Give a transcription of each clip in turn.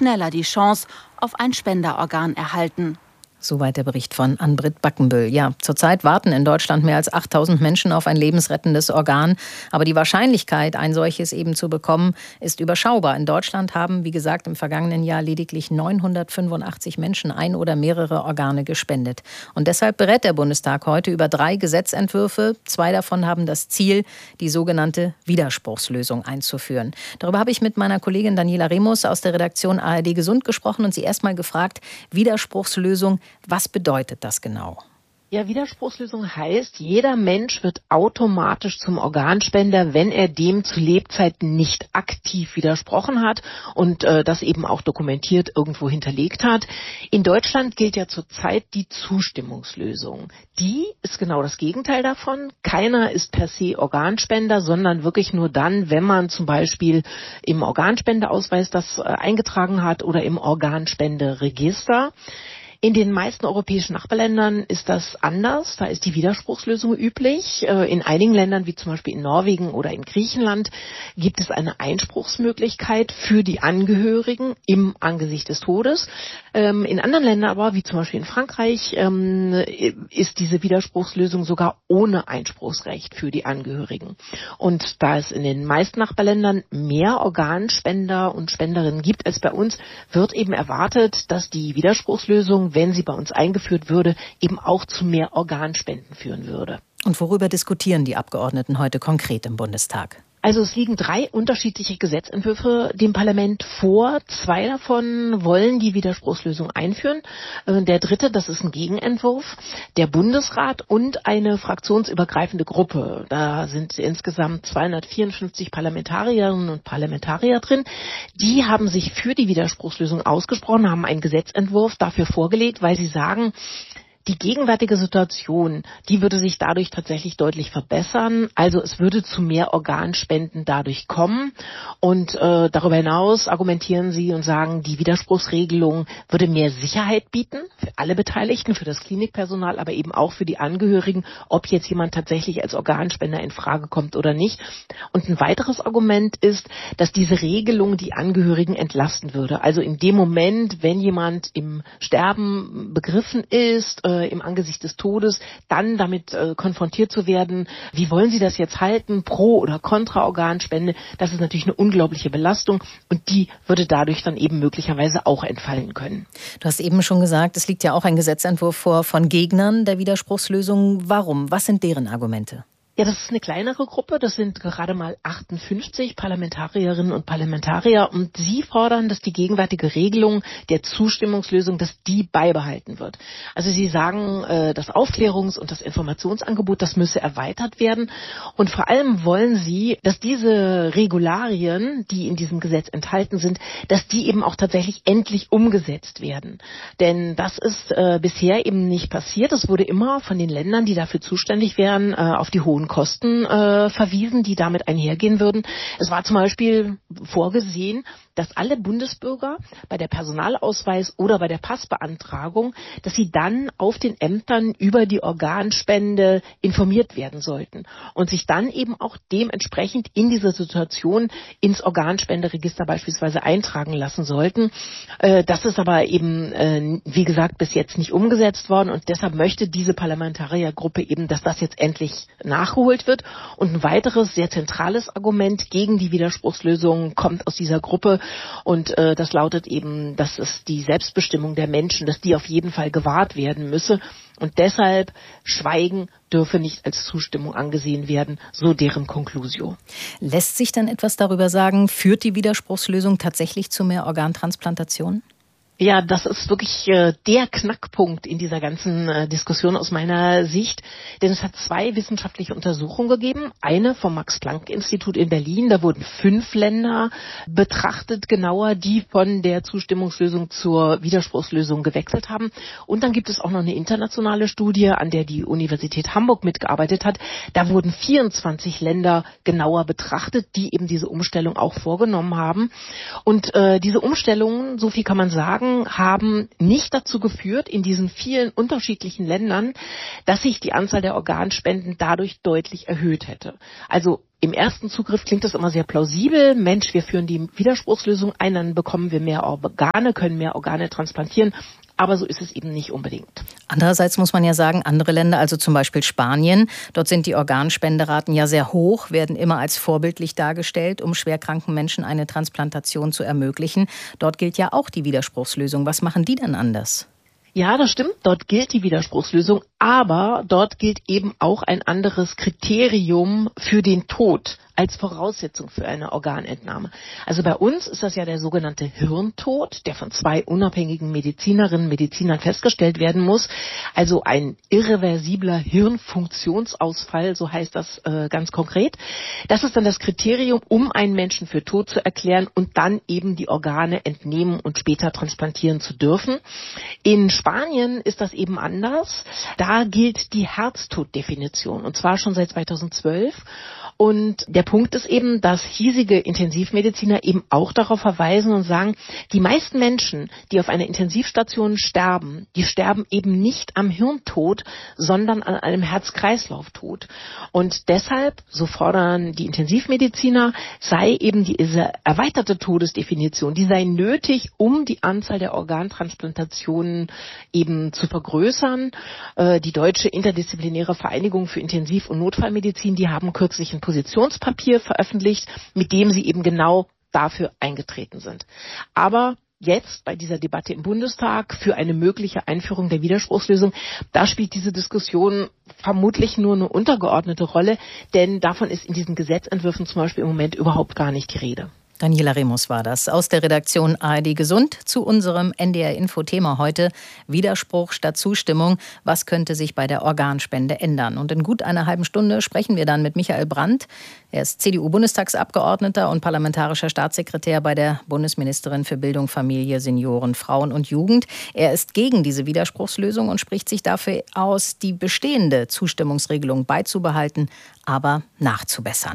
schneller die Chance auf ein Spenderorgan erhalten. Soweit der Bericht von Ann-Britt Backenbüll. Ja, zurzeit warten in Deutschland mehr als 8.000 Menschen auf ein lebensrettendes Organ. Aber die Wahrscheinlichkeit, ein solches eben zu bekommen, ist überschaubar. In Deutschland haben, wie gesagt, im vergangenen Jahr lediglich 985 Menschen ein oder mehrere Organe gespendet. Und deshalb berät der Bundestag heute über 3 Gesetzentwürfe. 2 davon haben das Ziel, die sogenannte Widerspruchslösung einzuführen. Darüber habe ich mit meiner Kollegin Daniela Remus aus der Redaktion ARD Gesund gesprochen und sie erst mal gefragt, Widerspruchslösung, was bedeutet das genau? Ja, Widerspruchslösung heißt, jeder Mensch wird automatisch zum Organspender, wenn er dem zu Lebzeiten nicht aktiv widersprochen hat und das eben auch dokumentiert irgendwo hinterlegt hat. In Deutschland gilt ja zurzeit die Zustimmungslösung. Die ist genau das Gegenteil davon. Keiner ist per se Organspender, sondern wirklich nur dann, wenn man zum Beispiel im Organspendeausweis das eingetragen hat oder im Organspenderegister. In den meisten europäischen Nachbarländern ist das anders. Da ist die Widerspruchslösung üblich. In einigen Ländern, wie zum Beispiel in Norwegen oder in Griechenland, gibt es eine Einspruchsmöglichkeit für die Angehörigen im Angesicht des Todes. In anderen Ländern aber, wie zum Beispiel in Frankreich, ist diese Widerspruchslösung sogar ohne Einspruchsrecht für die Angehörigen. Und da es in den meisten Nachbarländern mehr Organspender und Spenderinnen gibt als bei uns, wird eben erwartet, dass die Widerspruchslösung, wenn sie bei uns eingeführt würde, eben auch zu mehr Organspenden führen würde. Und worüber diskutieren die Abgeordneten heute konkret im Bundestag? Also es liegen 3 unterschiedliche Gesetzentwürfe dem Parlament vor. 2 davon wollen die Widerspruchslösung einführen. Der 3., das ist ein Gegenentwurf, der Bundesrat und eine fraktionsübergreifende Gruppe. Da sind insgesamt 254 Parlamentarierinnen und Parlamentarier drin. Die haben sich für die Widerspruchslösung ausgesprochen, haben einen Gesetzentwurf dafür vorgelegt, weil sie sagen, die gegenwärtige Situation, die würde sich dadurch tatsächlich deutlich verbessern. Also es würde zu mehr Organspenden dadurch kommen. Und darüber hinaus argumentieren sie und sagen, die Widerspruchsregelung würde mehr Sicherheit bieten für alle Beteiligten, für das Klinikpersonal, aber eben auch für die Angehörigen, ob jetzt jemand tatsächlich als Organspender in Frage kommt oder nicht. Und ein weiteres Argument ist, dass diese Regelung die Angehörigen entlasten würde. Also in dem Moment, wenn jemand im Sterben begriffen ist, im Angesicht des Todes, dann damit konfrontiert zu werden, wie wollen Sie das jetzt halten, pro oder kontra Organspende, das ist natürlich eine unglaubliche Belastung und die würde dadurch dann eben möglicherweise auch entfallen können. Du hast eben schon gesagt, es liegt ja auch ein Gesetzentwurf vor von Gegnern der Widerspruchslösung. Warum? Was sind deren Argumente? Ja, das ist eine kleinere Gruppe, das sind gerade mal 58 Parlamentarierinnen und Parlamentarier und sie fordern, dass die gegenwärtige Regelung der Zustimmungslösung, dass die beibehalten wird. Also sie sagen, das Aufklärungs- und das Informationsangebot, das müsse erweitert werden und vor allem wollen sie, dass diese Regularien, die in diesem Gesetz enthalten sind, dass die eben auch tatsächlich endlich umgesetzt werden. Denn das ist bisher eben nicht passiert. Es wurde immer von den Ländern, die dafür zuständig wären, auf die hohen Kosten verwiesen, die damit einhergehen würden. Es war zum Beispiel vorgesehen, dass alle Bundesbürger bei der Personalausweis oder bei der Passbeantragung, dass sie dann auf den Ämtern über die Organspende informiert werden sollten und sich dann eben auch dementsprechend in dieser Situation ins Organspenderegister beispielsweise eintragen lassen sollten. Das ist aber eben, wie gesagt, bis jetzt nicht umgesetzt worden und deshalb möchte diese Parlamentariergruppe eben, dass das jetzt endlich nachgeholt wird. Und ein weiteres sehr zentrales Argument gegen die Widerspruchslösung kommt aus dieser Gruppe und das lautet eben, dass es die Selbstbestimmung der Menschen, dass die auf jeden Fall gewahrt werden müsse und deshalb Schweigen dürfe nicht als Zustimmung angesehen werden, so deren Conclusio. Lässt sich dann etwas darüber sagen, führt die Widerspruchslösung tatsächlich zu mehr Organtransplantationen? Ja, das ist wirklich der Knackpunkt in dieser ganzen Diskussion aus meiner Sicht, denn es hat 2 wissenschaftliche Untersuchungen gegeben. Eine vom Max-Planck-Institut in Berlin, da wurden 5 Länder betrachtet, genauer, die von der Zustimmungslösung zur Widerspruchslösung gewechselt haben. Und dann gibt es auch noch eine internationale Studie, an der die Universität Hamburg mitgearbeitet hat. Da wurden 24 Länder genauer betrachtet, die eben diese Umstellung auch vorgenommen haben. Und diese Umstellungen, so viel kann man sagen, haben nicht dazu geführt, in diesen vielen unterschiedlichen Ländern, dass sich die Anzahl der Organspenden dadurch deutlich erhöht hätte. Also Im ersten Zugriff klingt das immer sehr plausibel. Mensch, wir führen die Widerspruchslösung ein, dann bekommen wir mehr Organe, können mehr Organe transplantieren. Aber so ist es eben nicht unbedingt. Andererseits muss man ja sagen, andere Länder, also zum Beispiel Spanien, dort sind die Organspenderaten ja sehr hoch, werden immer als vorbildlich dargestellt, um schwerkranken Menschen eine Transplantation zu ermöglichen. Dort gilt ja auch die Widerspruchslösung. Was machen die denn anders? Ja, das stimmt. Dort gilt die Widerspruchslösung, aber dort gilt eben auch ein anderes Kriterium für den Tod als Voraussetzung für eine Organentnahme. Also bei uns ist das ja der sogenannte Hirntod, der von 2 unabhängigen Medizinerinnen und Medizinern festgestellt werden muss. Also ein irreversibler Hirnfunktionsausfall, so heißt das ganz konkret. Das ist dann das Kriterium, um einen Menschen für tot zu erklären und dann eben die Organe entnehmen und später transplantieren zu dürfen. In Spanien ist das eben anders. Da gilt die Herztoddefinition und zwar schon seit 2012. Und der Punkt ist eben, dass hiesige Intensivmediziner eben auch darauf verweisen und sagen, die meisten Menschen, die auf einer Intensivstation sterben, die sterben eben nicht am Hirntod, sondern an einem Herz-Kreislauf-Tod. Und deshalb, so fordern die Intensivmediziner, sei eben diese erweiterte Todesdefinition, die sei nötig, um die Anzahl der Organtransplantationen eben zu vergrößern. Die Deutsche Interdisziplinäre Vereinigung für Intensiv- und Notfallmedizin, die haben kürzlich ein Positionspapier veröffentlicht, mit dem sie eben genau dafür eingetreten sind. Aber jetzt bei dieser Debatte im Bundestag für eine mögliche Einführung der Widerspruchslösung, da spielt diese Diskussion vermutlich nur eine untergeordnete Rolle, denn davon ist in diesen Gesetzentwürfen zum Beispiel im Moment überhaupt gar nicht die Rede. Daniela Remus war das aus der Redaktion ARD Gesund zu unserem NDR-Info-Thema heute. Widerspruch statt Zustimmung. Was könnte sich bei der Organspende ändern? Und in gut einer halben Stunde sprechen wir dann mit Michael Brandt. Er ist CDU-Bundestagsabgeordneter und parlamentarischer Staatssekretär bei der Bundesministerin für Bildung, Familie, Senioren, Frauen und Jugend. Er ist gegen diese Widerspruchslösung und spricht sich dafür aus, die bestehende Zustimmungsregelung beizubehalten, aber nachzubessern.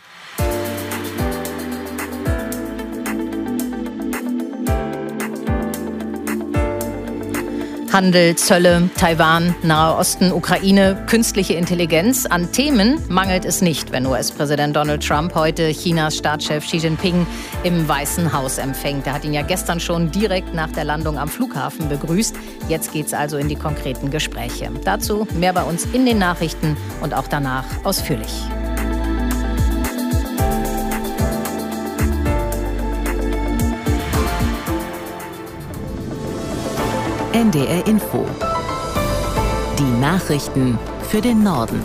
Handel, Zölle, Taiwan, Nahe Osten, Ukraine, künstliche Intelligenz. An Themen mangelt es nicht, wenn US-Präsident Donald Trump heute Chinas Staatschef Xi Jinping im Weißen Haus empfängt. Er hat ihn ja gestern schon direkt nach der Landung am Flughafen begrüßt. Jetzt geht's also in die konkreten Gespräche. Dazu mehr bei uns in den Nachrichten und auch danach ausführlich. NDR Info. Die Nachrichten für den Norden.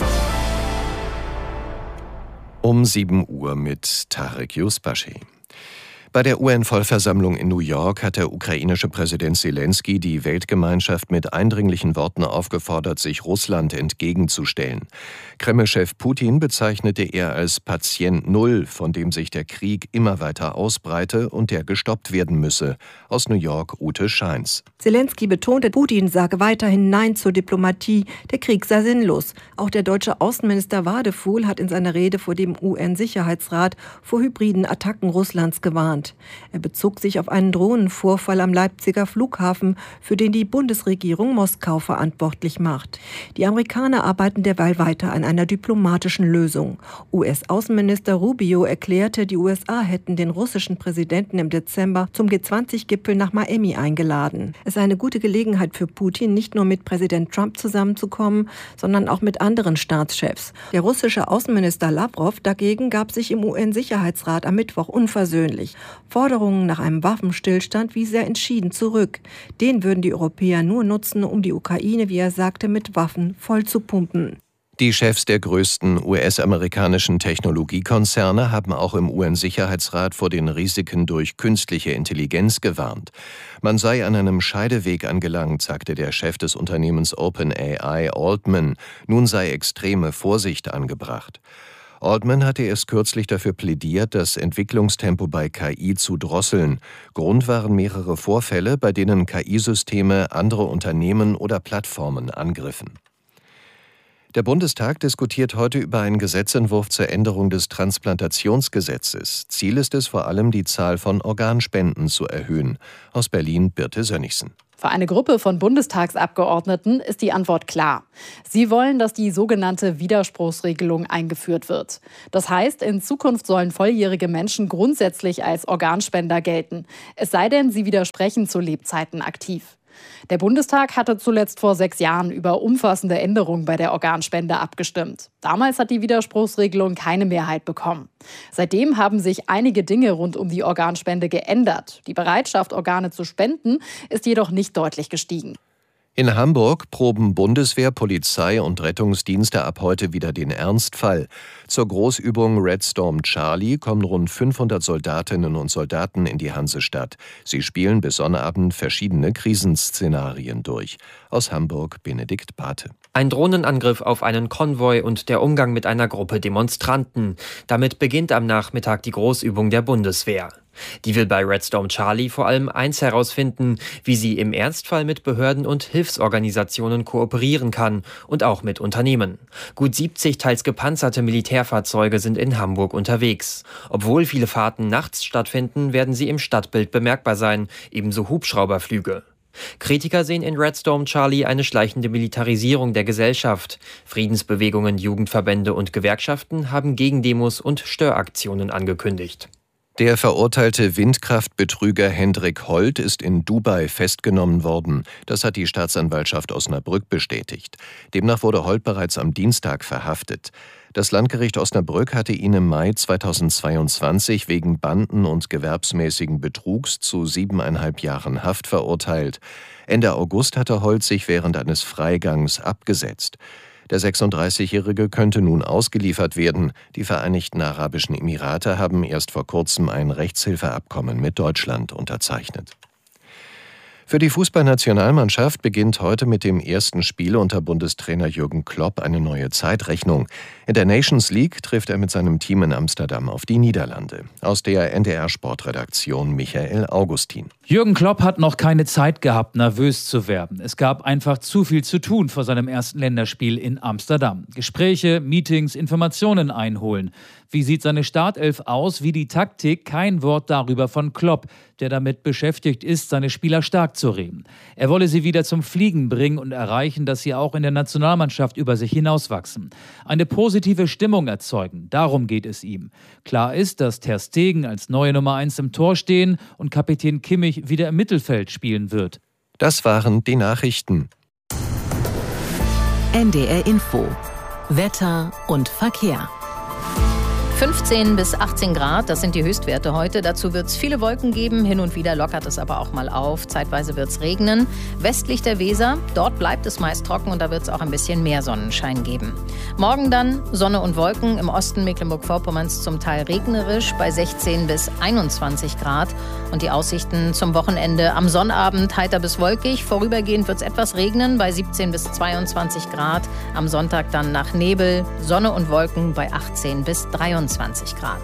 Um 7 Uhr mit Tarek Yusbashi. Bei der UN-Vollversammlung in New York hat der ukrainische Präsident Selenskyj die Weltgemeinschaft mit eindringlichen Worten aufgefordert, sich Russland entgegenzustellen. Kreml-Chef Putin bezeichnete er als Patient Null, von dem sich der Krieg immer weiter ausbreite und der gestoppt werden müsse. Aus New York Ute Scheins. Selenskyj betonte, Putin sage weiterhin Nein zur Diplomatie, der Krieg sei sinnlos. Auch der deutsche Außenminister Wadefuhl hat in seiner Rede vor dem UN-Sicherheitsrat vor hybriden Attacken Russlands gewarnt. Er bezog sich auf einen Drohnenvorfall am Leipziger Flughafen, für den die Bundesregierung Moskau verantwortlich macht. Die Amerikaner arbeiten derweil weiter an einer diplomatischen Lösung. US-Außenminister Rubio erklärte, die USA hätten den russischen Präsidenten im Dezember zum G20-Gipfel nach Miami eingeladen. Es sei eine gute Gelegenheit für Putin, nicht nur mit Präsident Trump zusammenzukommen, sondern auch mit anderen Staatschefs. Der russische Außenminister Lavrov dagegen gab sich im UN-Sicherheitsrat am Mittwoch unversöhnlich. Forderungen nach einem Waffenstillstand wies er entschieden zurück. Den würden die Europäer nur nutzen, um die Ukraine, wie er sagte, mit Waffen voll zu pumpen. Die Chefs der größten US-amerikanischen Technologiekonzerne haben auch im UN-Sicherheitsrat vor den Risiken durch künstliche Intelligenz gewarnt. Man sei an einem Scheideweg angelangt, sagte der Chef des Unternehmens OpenAI, Altman. Nun sei extreme Vorsicht angebracht. Altman hatte erst kürzlich dafür plädiert, das Entwicklungstempo bei KI zu drosseln. Grund waren mehrere Vorfälle, bei denen KI-Systeme andere Unternehmen oder Plattformen angriffen. Der Bundestag diskutiert heute über einen Gesetzentwurf zur Änderung des Transplantationsgesetzes. Ziel ist es vor allem, die Zahl von Organspenden zu erhöhen. Aus Berlin Birte Sönnigsen. Für eine Gruppe von Bundestagsabgeordneten ist die Antwort klar. Sie wollen, dass die sogenannte Widerspruchsregelung eingeführt wird. Das heißt, in Zukunft sollen volljährige Menschen grundsätzlich als Organspender gelten. Es sei denn, sie widersprechen zu Lebzeiten aktiv. Der Bundestag hatte zuletzt vor 6 Jahren über umfassende Änderungen bei der Organspende abgestimmt. Damals hat die Widerspruchsregelung keine Mehrheit bekommen. Seitdem haben sich einige Dinge rund um die Organspende geändert. Die Bereitschaft, Organe zu spenden, ist jedoch nicht deutlich gestiegen. In Hamburg proben Bundeswehr, Polizei und Rettungsdienste ab heute wieder den Ernstfall. Zur Großübung Red Storm Charlie kommen rund 500 Soldatinnen und Soldaten in die Hansestadt. Sie spielen bis Sonnabend verschiedene Krisenszenarien durch. Aus Hamburg Benedikt Bate. Ein Drohnenangriff auf einen Konvoi und der Umgang mit einer Gruppe Demonstranten. Damit beginnt am Nachmittag die Großübung der Bundeswehr. Die will bei Red Storm Charlie vor allem eins herausfinden, wie sie im Ernstfall mit Behörden und Hilfsorganisationen kooperieren kann und auch mit Unternehmen. Gut 70 teils gepanzerte Militärfahrzeuge sind in Hamburg unterwegs. Obwohl viele Fahrten nachts stattfinden, werden sie im Stadtbild bemerkbar sein, ebenso Hubschrauberflüge. Kritiker sehen in Red Storm Charlie eine schleichende Militarisierung der Gesellschaft. Friedensbewegungen, Jugendverbände und Gewerkschaften haben Gegendemos und Störaktionen angekündigt. Der verurteilte Windkraftbetrüger Hendrik Holt ist in Dubai festgenommen worden. Das hat die Staatsanwaltschaft Osnabrück bestätigt. Demnach wurde Holt bereits am Dienstag verhaftet. Das Landgericht Osnabrück hatte ihn im Mai 2022 wegen Banden- und gewerbsmäßigen Betrugs zu 7,5 Jahren Haft verurteilt. Ende August hatte Holt sich während eines Freigangs abgesetzt. Der 36-Jährige könnte nun ausgeliefert werden. Die Vereinigten Arabischen Emirate haben erst vor kurzem ein Rechtshilfeabkommen mit Deutschland unterzeichnet. Für die Fußballnationalmannschaft beginnt heute mit dem ersten Spiel unter Bundestrainer Jürgen Klopp eine neue Zeitrechnung. In der Nations League trifft er mit seinem Team in Amsterdam auf die Niederlande. Aus der NDR-Sportredaktion Michael Augustin. Jürgen Klopp hat noch keine Zeit gehabt, nervös zu werden. Es gab einfach zu viel zu tun vor seinem ersten Länderspiel in Amsterdam. Gespräche, Meetings, Informationen einholen. Wie sieht seine Startelf aus, wie die Taktik? Kein Wort darüber von Klopp, der damit beschäftigt ist, seine Spieler stark zu reden. Er wolle sie wieder zum Fliegen bringen und erreichen, dass sie auch in der Nationalmannschaft über sich hinauswachsen. Eine positive Stimmung erzeugen, darum geht es ihm. Klar ist, dass Ter Stegen als neue Nummer 1 im Tor stehen und Kapitän Kimmich wieder im Mittelfeld spielen wird. Das waren die Nachrichten. NDR Info. Wetter und Verkehr. 15 bis 18 Grad, das sind die Höchstwerte heute. Dazu wird es viele Wolken geben. Hin und wieder lockert es aber auch mal auf. Zeitweise wird es regnen. Westlich der Weser, dort bleibt es meist trocken und da wird es auch ein bisschen mehr Sonnenschein geben. Morgen dann Sonne und Wolken. Im Osten Mecklenburg-Vorpommerns zum Teil regnerisch bei 16 bis 21 Grad. Und die Aussichten zum Wochenende am Sonnabend heiter bis wolkig. Vorübergehend wird es etwas regnen bei 17 bis 22 Grad. Am Sonntag dann nach Nebel, Sonne und Wolken bei 18 bis 23 Grad.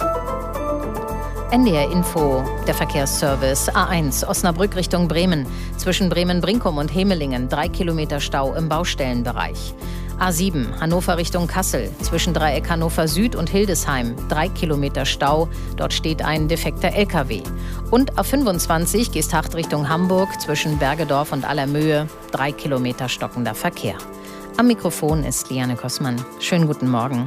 NDR Info, der Verkehrsservice. A1 Osnabrück Richtung Bremen. Zwischen Bremen-Brinkum und Hemelingen 3 Kilometer Stau im Baustellenbereich. A7 Hannover Richtung Kassel. Zwischen Dreieck Hannover Süd und Hildesheim 3 Kilometer Stau. Dort steht ein defekter LKW. Und A25 Geesthacht Richtung Hamburg. Zwischen Bergedorf und Allermöhe 3 Kilometer stockender Verkehr. Am Mikrofon ist Liane Kossmann. Schönen guten Morgen.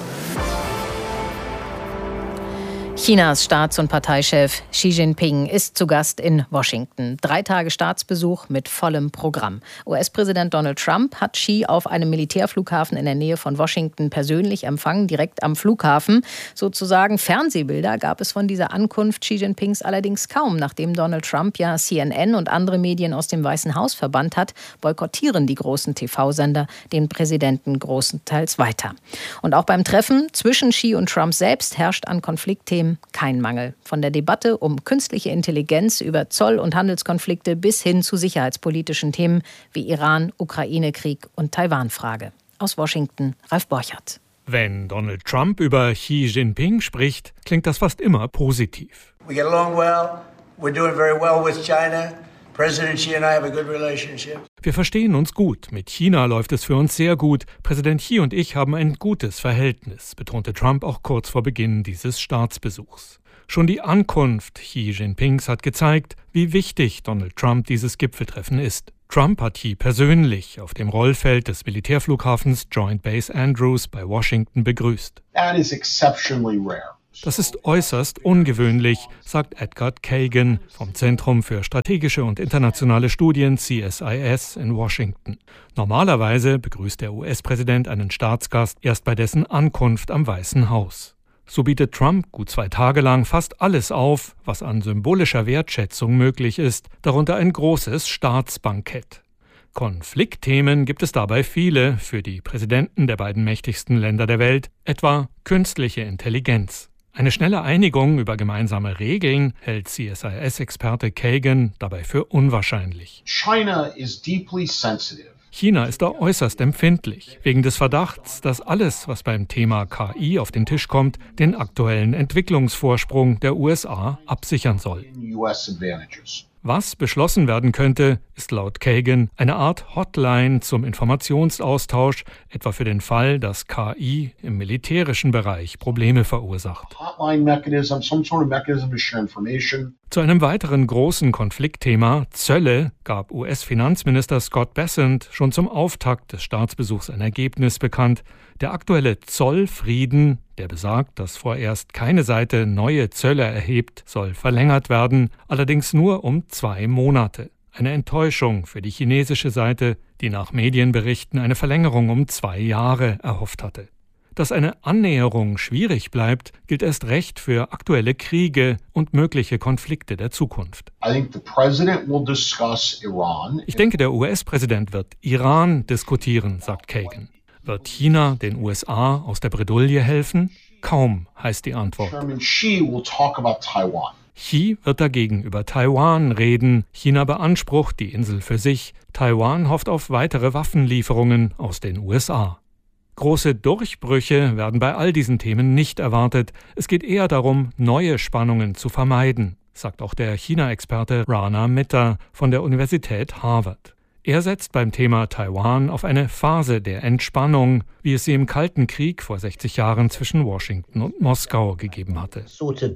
Chinas Staats- und Parteichef Xi Jinping ist zu Gast in Washington. 3 Tage Staatsbesuch mit vollem Programm. US-Präsident Donald Trump hat Xi auf einem Militärflughafen in der Nähe von Washington persönlich empfangen, direkt am Flughafen. Sozusagen Fernsehbilder gab es von dieser Ankunft Xi Jinpings allerdings kaum. Nachdem Donald Trump ja CNN und andere Medien aus dem Weißen Haus verbannt hat, boykottieren die großen TV-Sender den Präsidenten großenteils weiter. Und auch beim Treffen zwischen Xi und Trump selbst herrscht an Konfliktthemen kein Mangel. Von der Debatte um künstliche Intelligenz über Zoll- und Handelskonflikte bis hin zu sicherheitspolitischen Themen wie Iran, Ukraine-Krieg und Taiwan-Frage. Aus Washington, Ralf Borchert. Wenn Donald Trump über Xi Jinping spricht, klingt das fast immer positiv. We get along well. We're doing very well with China. Wir verstehen uns gut. Mit China läuft es für uns sehr gut. Präsident Xi und ich haben ein gutes Verhältnis, betonte Trump auch kurz vor Beginn dieses Staatsbesuchs. Schon die Ankunft Xi Jinpings hat gezeigt, wie wichtig Donald Trump dieses Gipfeltreffen ist. Trump hat Xi persönlich auf dem Rollfeld des Militärflughafens Joint Base Andrews bei Washington begrüßt. Das ist äußerst ungewöhnlich, sagt Edgar Kagan vom Zentrum für strategische und internationale Studien CSIS in Washington. Normalerweise begrüßt der US-Präsident einen Staatsgast erst bei dessen Ankunft am Weißen Haus. So bietet Trump gut 2 Tage lang fast alles auf, was an symbolischer Wertschätzung möglich ist, darunter ein großes Staatsbankett. Konfliktthemen gibt es dabei viele für die Präsidenten der beiden mächtigsten Länder der Welt, etwa künstliche Intelligenz. Eine schnelle Einigung über gemeinsame Regeln hält CSIS-Experte Kagan dabei für unwahrscheinlich. China ist da äußerst empfindlich, wegen des Verdachts, dass alles, was beim Thema KI auf den Tisch kommt, den aktuellen Entwicklungsvorsprung der USA absichern soll. Was beschlossen werden könnte, ist laut Kagan eine Art Hotline zum Informationsaustausch, etwa für den Fall, dass KI im militärischen Bereich Probleme verursacht. Zu einem weiteren großen Konfliktthema, Zölle, gab US-Finanzminister Scott Bessent schon zum Auftakt des Staatsbesuchs ein Ergebnis bekannt. Der aktuelle Zollfrieden, der besagt, dass vorerst keine Seite neue Zölle erhebt, soll verlängert werden, allerdings nur um 2 Monate. Eine Enttäuschung für die chinesische Seite, die nach Medienberichten eine Verlängerung um 2 Jahre erhofft hatte. Dass eine Annäherung schwierig bleibt, gilt erst recht für aktuelle Kriege und mögliche Konflikte der Zukunft. Ich denke, der US-Präsident wird Iran diskutieren, sagt Kagan. Wird China den USA aus der Bredouille helfen? Kaum, heißt die Antwort. Xi wird dagegen über Taiwan reden. China beansprucht die Insel für sich. Taiwan hofft auf weitere Waffenlieferungen aus den USA. Große Durchbrüche werden bei all diesen Themen nicht erwartet. Es geht eher darum, neue Spannungen zu vermeiden, sagt auch der China-Experte Rana Mitter von der Universität Harvard. Er setzt beim Thema Taiwan auf eine Phase der Entspannung, wie es sie im Kalten Krieg vor 60 Jahren zwischen Washington und Moskau gegeben hatte.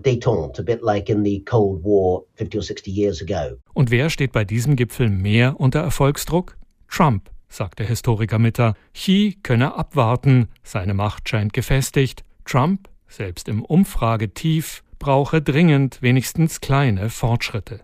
Und wer steht bei diesem Gipfel mehr unter Erfolgsdruck? Trump, sagt der Historiker Mitter. Xi könne abwarten, seine Macht scheint gefestigt. Trump, selbst im Umfragetief, brauche dringend wenigstens kleine Fortschritte.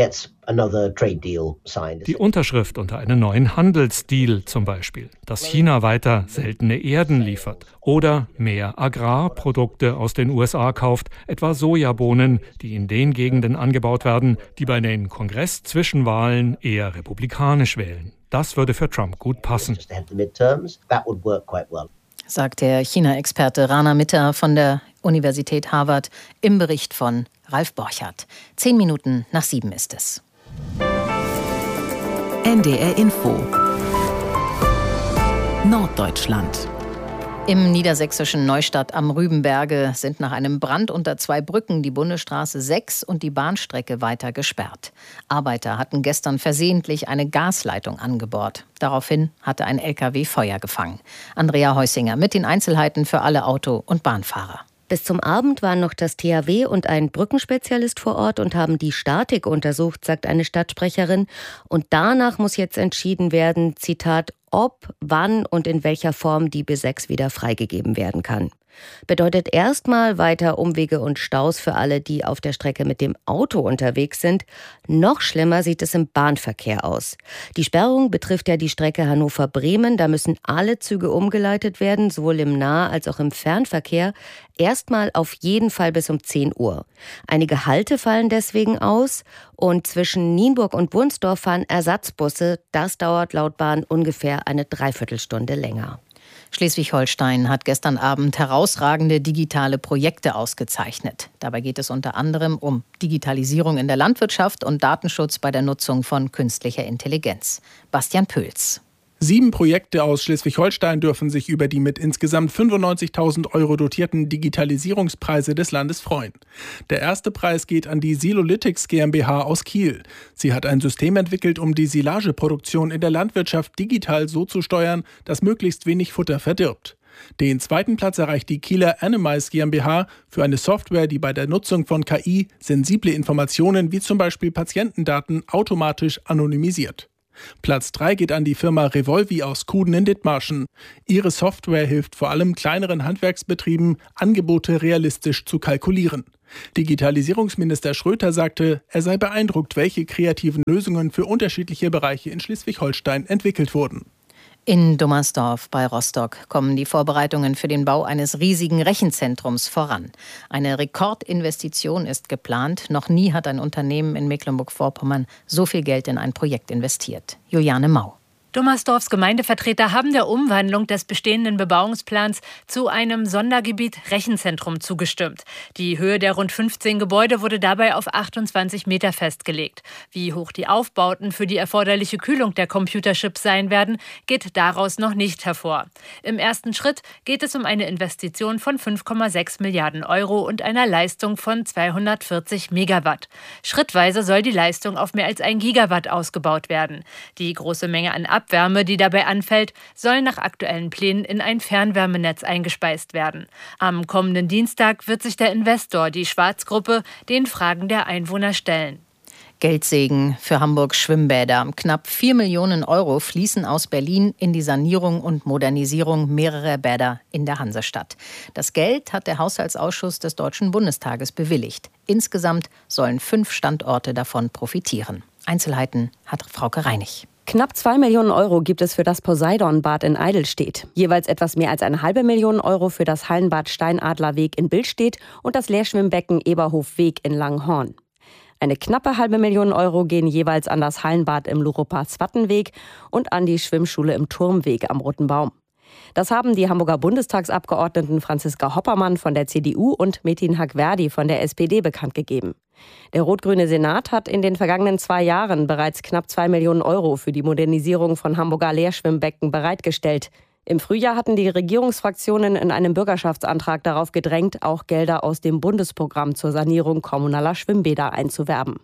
Die Unterschrift unter einen neuen Handelsdeal zum Beispiel, dass China weiter seltene Erden liefert oder mehr Agrarprodukte aus den USA kauft, etwa Sojabohnen, die in den Gegenden angebaut werden, die bei den Kongress-Zwischenwahlen eher republikanisch wählen. Das würde für Trump gut passen. Sagt der China-Experte Rana Mitter von der Universität Harvard im Bericht von Ralf Borchardt. 10 Minuten nach 7 ist es. NDR Info Norddeutschland. Im niedersächsischen Neustadt am Rübenberge sind nach einem Brand unter 2 Brücken die Bundesstraße 6 und die Bahnstrecke weiter gesperrt. Arbeiter hatten gestern versehentlich eine Gasleitung angebohrt. Daraufhin hatte ein LKW Feuer gefangen. Andrea Heusinger mit den Einzelheiten für alle Auto- und Bahnfahrer. Bis zum Abend waren noch das THW und ein Brückenspezialist vor Ort und haben die Statik untersucht, sagt eine Stadtsprecherin. Und danach muss jetzt entschieden werden, Zitat, ob, wann und in welcher Form die B6 wieder freigegeben werden kann. Bedeutet erstmal weiter Umwege und Staus für alle, die auf der Strecke mit dem Auto unterwegs sind. Noch schlimmer sieht es im Bahnverkehr aus. Die Sperrung betrifft ja die Strecke Hannover-Bremen. Da müssen alle Züge umgeleitet werden, sowohl im Nah- als auch im Fernverkehr. Erstmal auf jeden Fall bis um 10 Uhr. Einige Halte fallen deswegen aus und zwischen Nienburg und Wunsdorf fahren Ersatzbusse. Das dauert laut Bahn ungefähr eine Dreiviertelstunde länger. Schleswig-Holstein hat gestern Abend herausragende digitale Projekte ausgezeichnet. Dabei geht es unter anderem um Digitalisierung in der Landwirtschaft und Datenschutz bei der Nutzung von künstlicher Intelligenz. Bastian Pöls. 7 Projekte aus Schleswig-Holstein dürfen sich über die mit insgesamt 95.000 € dotierten Digitalisierungspreise des Landes freuen. Der erste Preis geht an die Silolytics GmbH aus Kiel. Sie hat ein System entwickelt, um die Silageproduktion in der Landwirtschaft digital so zu steuern, dass möglichst wenig Futter verdirbt. Den zweiten Platz erreicht die Kieler Animais GmbH für eine Software, die bei der Nutzung von KI sensible Informationen wie zum Beispiel Patientendaten automatisch anonymisiert. Platz 3 geht an die Firma Revolvi aus Kuden in Dithmarschen. Ihre Software hilft vor allem kleineren Handwerksbetrieben, Angebote realistisch zu kalkulieren. Digitalisierungsminister Schröter sagte, er sei beeindruckt, welche kreativen Lösungen für unterschiedliche Bereiche in Schleswig-Holstein entwickelt wurden. In Dummersdorf bei Rostock kommen die Vorbereitungen für den Bau eines riesigen Rechenzentrums voran. Eine Rekordinvestition ist geplant. Noch nie hat ein Unternehmen in Mecklenburg-Vorpommern so viel Geld in ein Projekt investiert. Juliane Mau. Dummersdorfs Gemeindevertreter haben der Umwandlung des bestehenden Bebauungsplans zu einem Sondergebiet Rechenzentrum zugestimmt. Die Höhe der rund 15 Gebäude wurde dabei auf 28 Meter festgelegt. Wie hoch die Aufbauten für die erforderliche Kühlung der Computerchips sein werden, geht daraus noch nicht hervor. Im ersten Schritt geht es um eine Investition von 5,6 Milliarden € und einer Leistung von 240 Megawatt. Schrittweise soll die Leistung auf mehr als 1 Gigawatt ausgebaut werden. Die große Menge an Abwärme, die dabei anfällt, soll nach aktuellen Plänen in ein Fernwärmenetz eingespeist werden. Am kommenden Dienstag wird sich der Investor, die Schwarz-Gruppe, den Fragen der Einwohner stellen. Geldsegen für Hamburgs Schwimmbäder. Knapp 4 Millionen € fließen aus Berlin in die Sanierung und Modernisierung mehrerer Bäder in der Hansestadt. Das Geld hat der Haushaltsausschuss des Deutschen Bundestages bewilligt. Insgesamt sollen 5 Standorte davon profitieren. Einzelheiten hat Frauke Reinig. Knapp 2 Millionen € gibt es für das Poseidon-Bad in Eidelstedt. Jeweils etwas mehr als 1,5 Millionen € für das Hallenbad Steinadlerweg in Billstedt und das Leerschwimmbecken Eberhofweg in Langhorn. Eine knappe 0,5 Millionen € gehen jeweils an das Hallenbad im Luropa-Zwattenweg und an die Schwimmschule im Turmweg am Roten Baum. Das haben die Hamburger Bundestagsabgeordneten Franziska Hoppermann von der CDU und Metin Hagverdi von der SPD bekannt gegeben. Der rot-grüne Senat hat in den vergangenen 2 Jahren bereits knapp 2 Millionen € für die Modernisierung von Hamburger Leerschwimmbecken bereitgestellt. Im Frühjahr hatten die Regierungsfraktionen in einem Bürgerschaftsantrag darauf gedrängt, auch Gelder aus dem Bundesprogramm zur Sanierung kommunaler Schwimmbäder einzuwerben.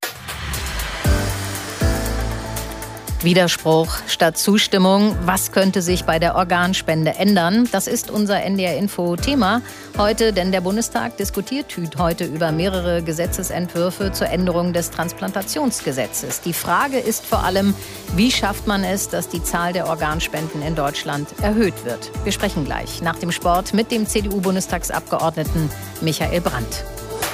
Widerspruch statt Zustimmung. Was könnte sich bei der Organspende ändern? Das ist unser NDR-Info-Thema heute, denn der Bundestag diskutiert heute über mehrere Gesetzesentwürfe zur Änderung des Transplantationsgesetzes. Die Frage ist vor allem, wie schafft man es, dass die Zahl der Organspenden in Deutschland erhöht wird? Wir sprechen gleich nach dem Sport mit dem CDU-Bundestagsabgeordneten Michael Brandt.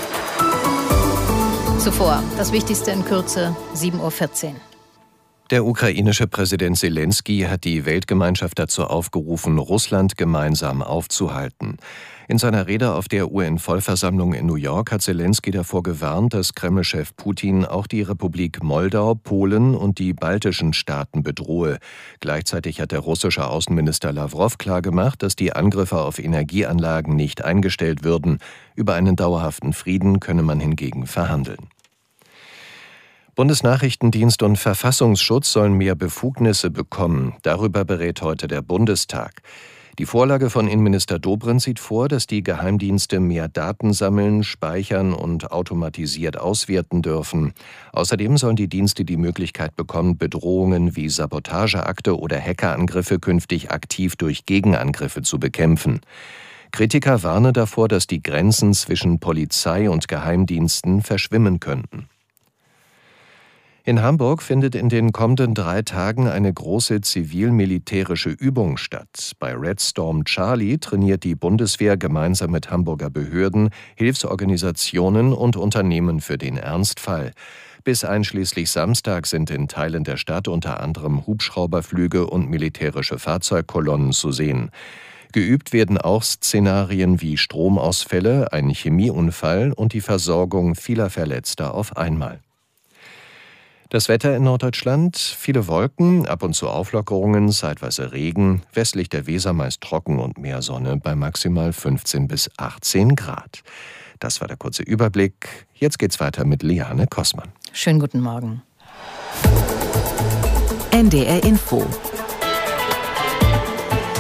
Zuvor das Wichtigste in Kürze, 7:14 Uhr. Der ukrainische Präsident Selenskyj hat die Weltgemeinschaft dazu aufgerufen, Russland gemeinsam aufzuhalten. In seiner Rede auf der UN-Vollversammlung in New York hat Selenskyj davor gewarnt, dass Kreml-Chef Putin auch die Republik Moldau, Polen und die baltischen Staaten bedrohe. Gleichzeitig hat der russische Außenminister Lawrow klargemacht, dass die Angriffe auf Energieanlagen nicht eingestellt würden. Über einen dauerhaften Frieden könne man hingegen verhandeln. Bundesnachrichtendienst und Verfassungsschutz sollen mehr Befugnisse bekommen. Darüber berät heute der Bundestag. Die Vorlage von Innenminister Dobrindt sieht vor, dass die Geheimdienste mehr Daten sammeln, speichern und automatisiert auswerten dürfen. Außerdem sollen die Dienste die Möglichkeit bekommen, Bedrohungen wie Sabotageakte oder Hackerangriffe künftig aktiv durch Gegenangriffe zu bekämpfen. Kritiker warnen davor, dass die Grenzen zwischen Polizei und Geheimdiensten verschwimmen könnten. In Hamburg findet in den kommenden 3 Tagen eine große zivil-militärische Übung statt. Bei Red Storm Charlie trainiert die Bundeswehr gemeinsam mit Hamburger Behörden, Hilfsorganisationen und Unternehmen für den Ernstfall. Bis einschließlich Samstag sind in Teilen der Stadt unter anderem Hubschrauberflüge und militärische Fahrzeugkolonnen zu sehen. Geübt werden auch Szenarien wie Stromausfälle, ein Chemieunfall und die Versorgung vieler Verletzter auf einmal. Das Wetter in Norddeutschland: viele Wolken, ab und zu Auflockerungen, zeitweise Regen, westlich der Weser meist trocken und mehr Sonne bei maximal 15 bis 18 Grad. Das war der kurze Überblick. Jetzt geht's weiter mit Liane Kossmann. Schönen guten Morgen. NDR Info.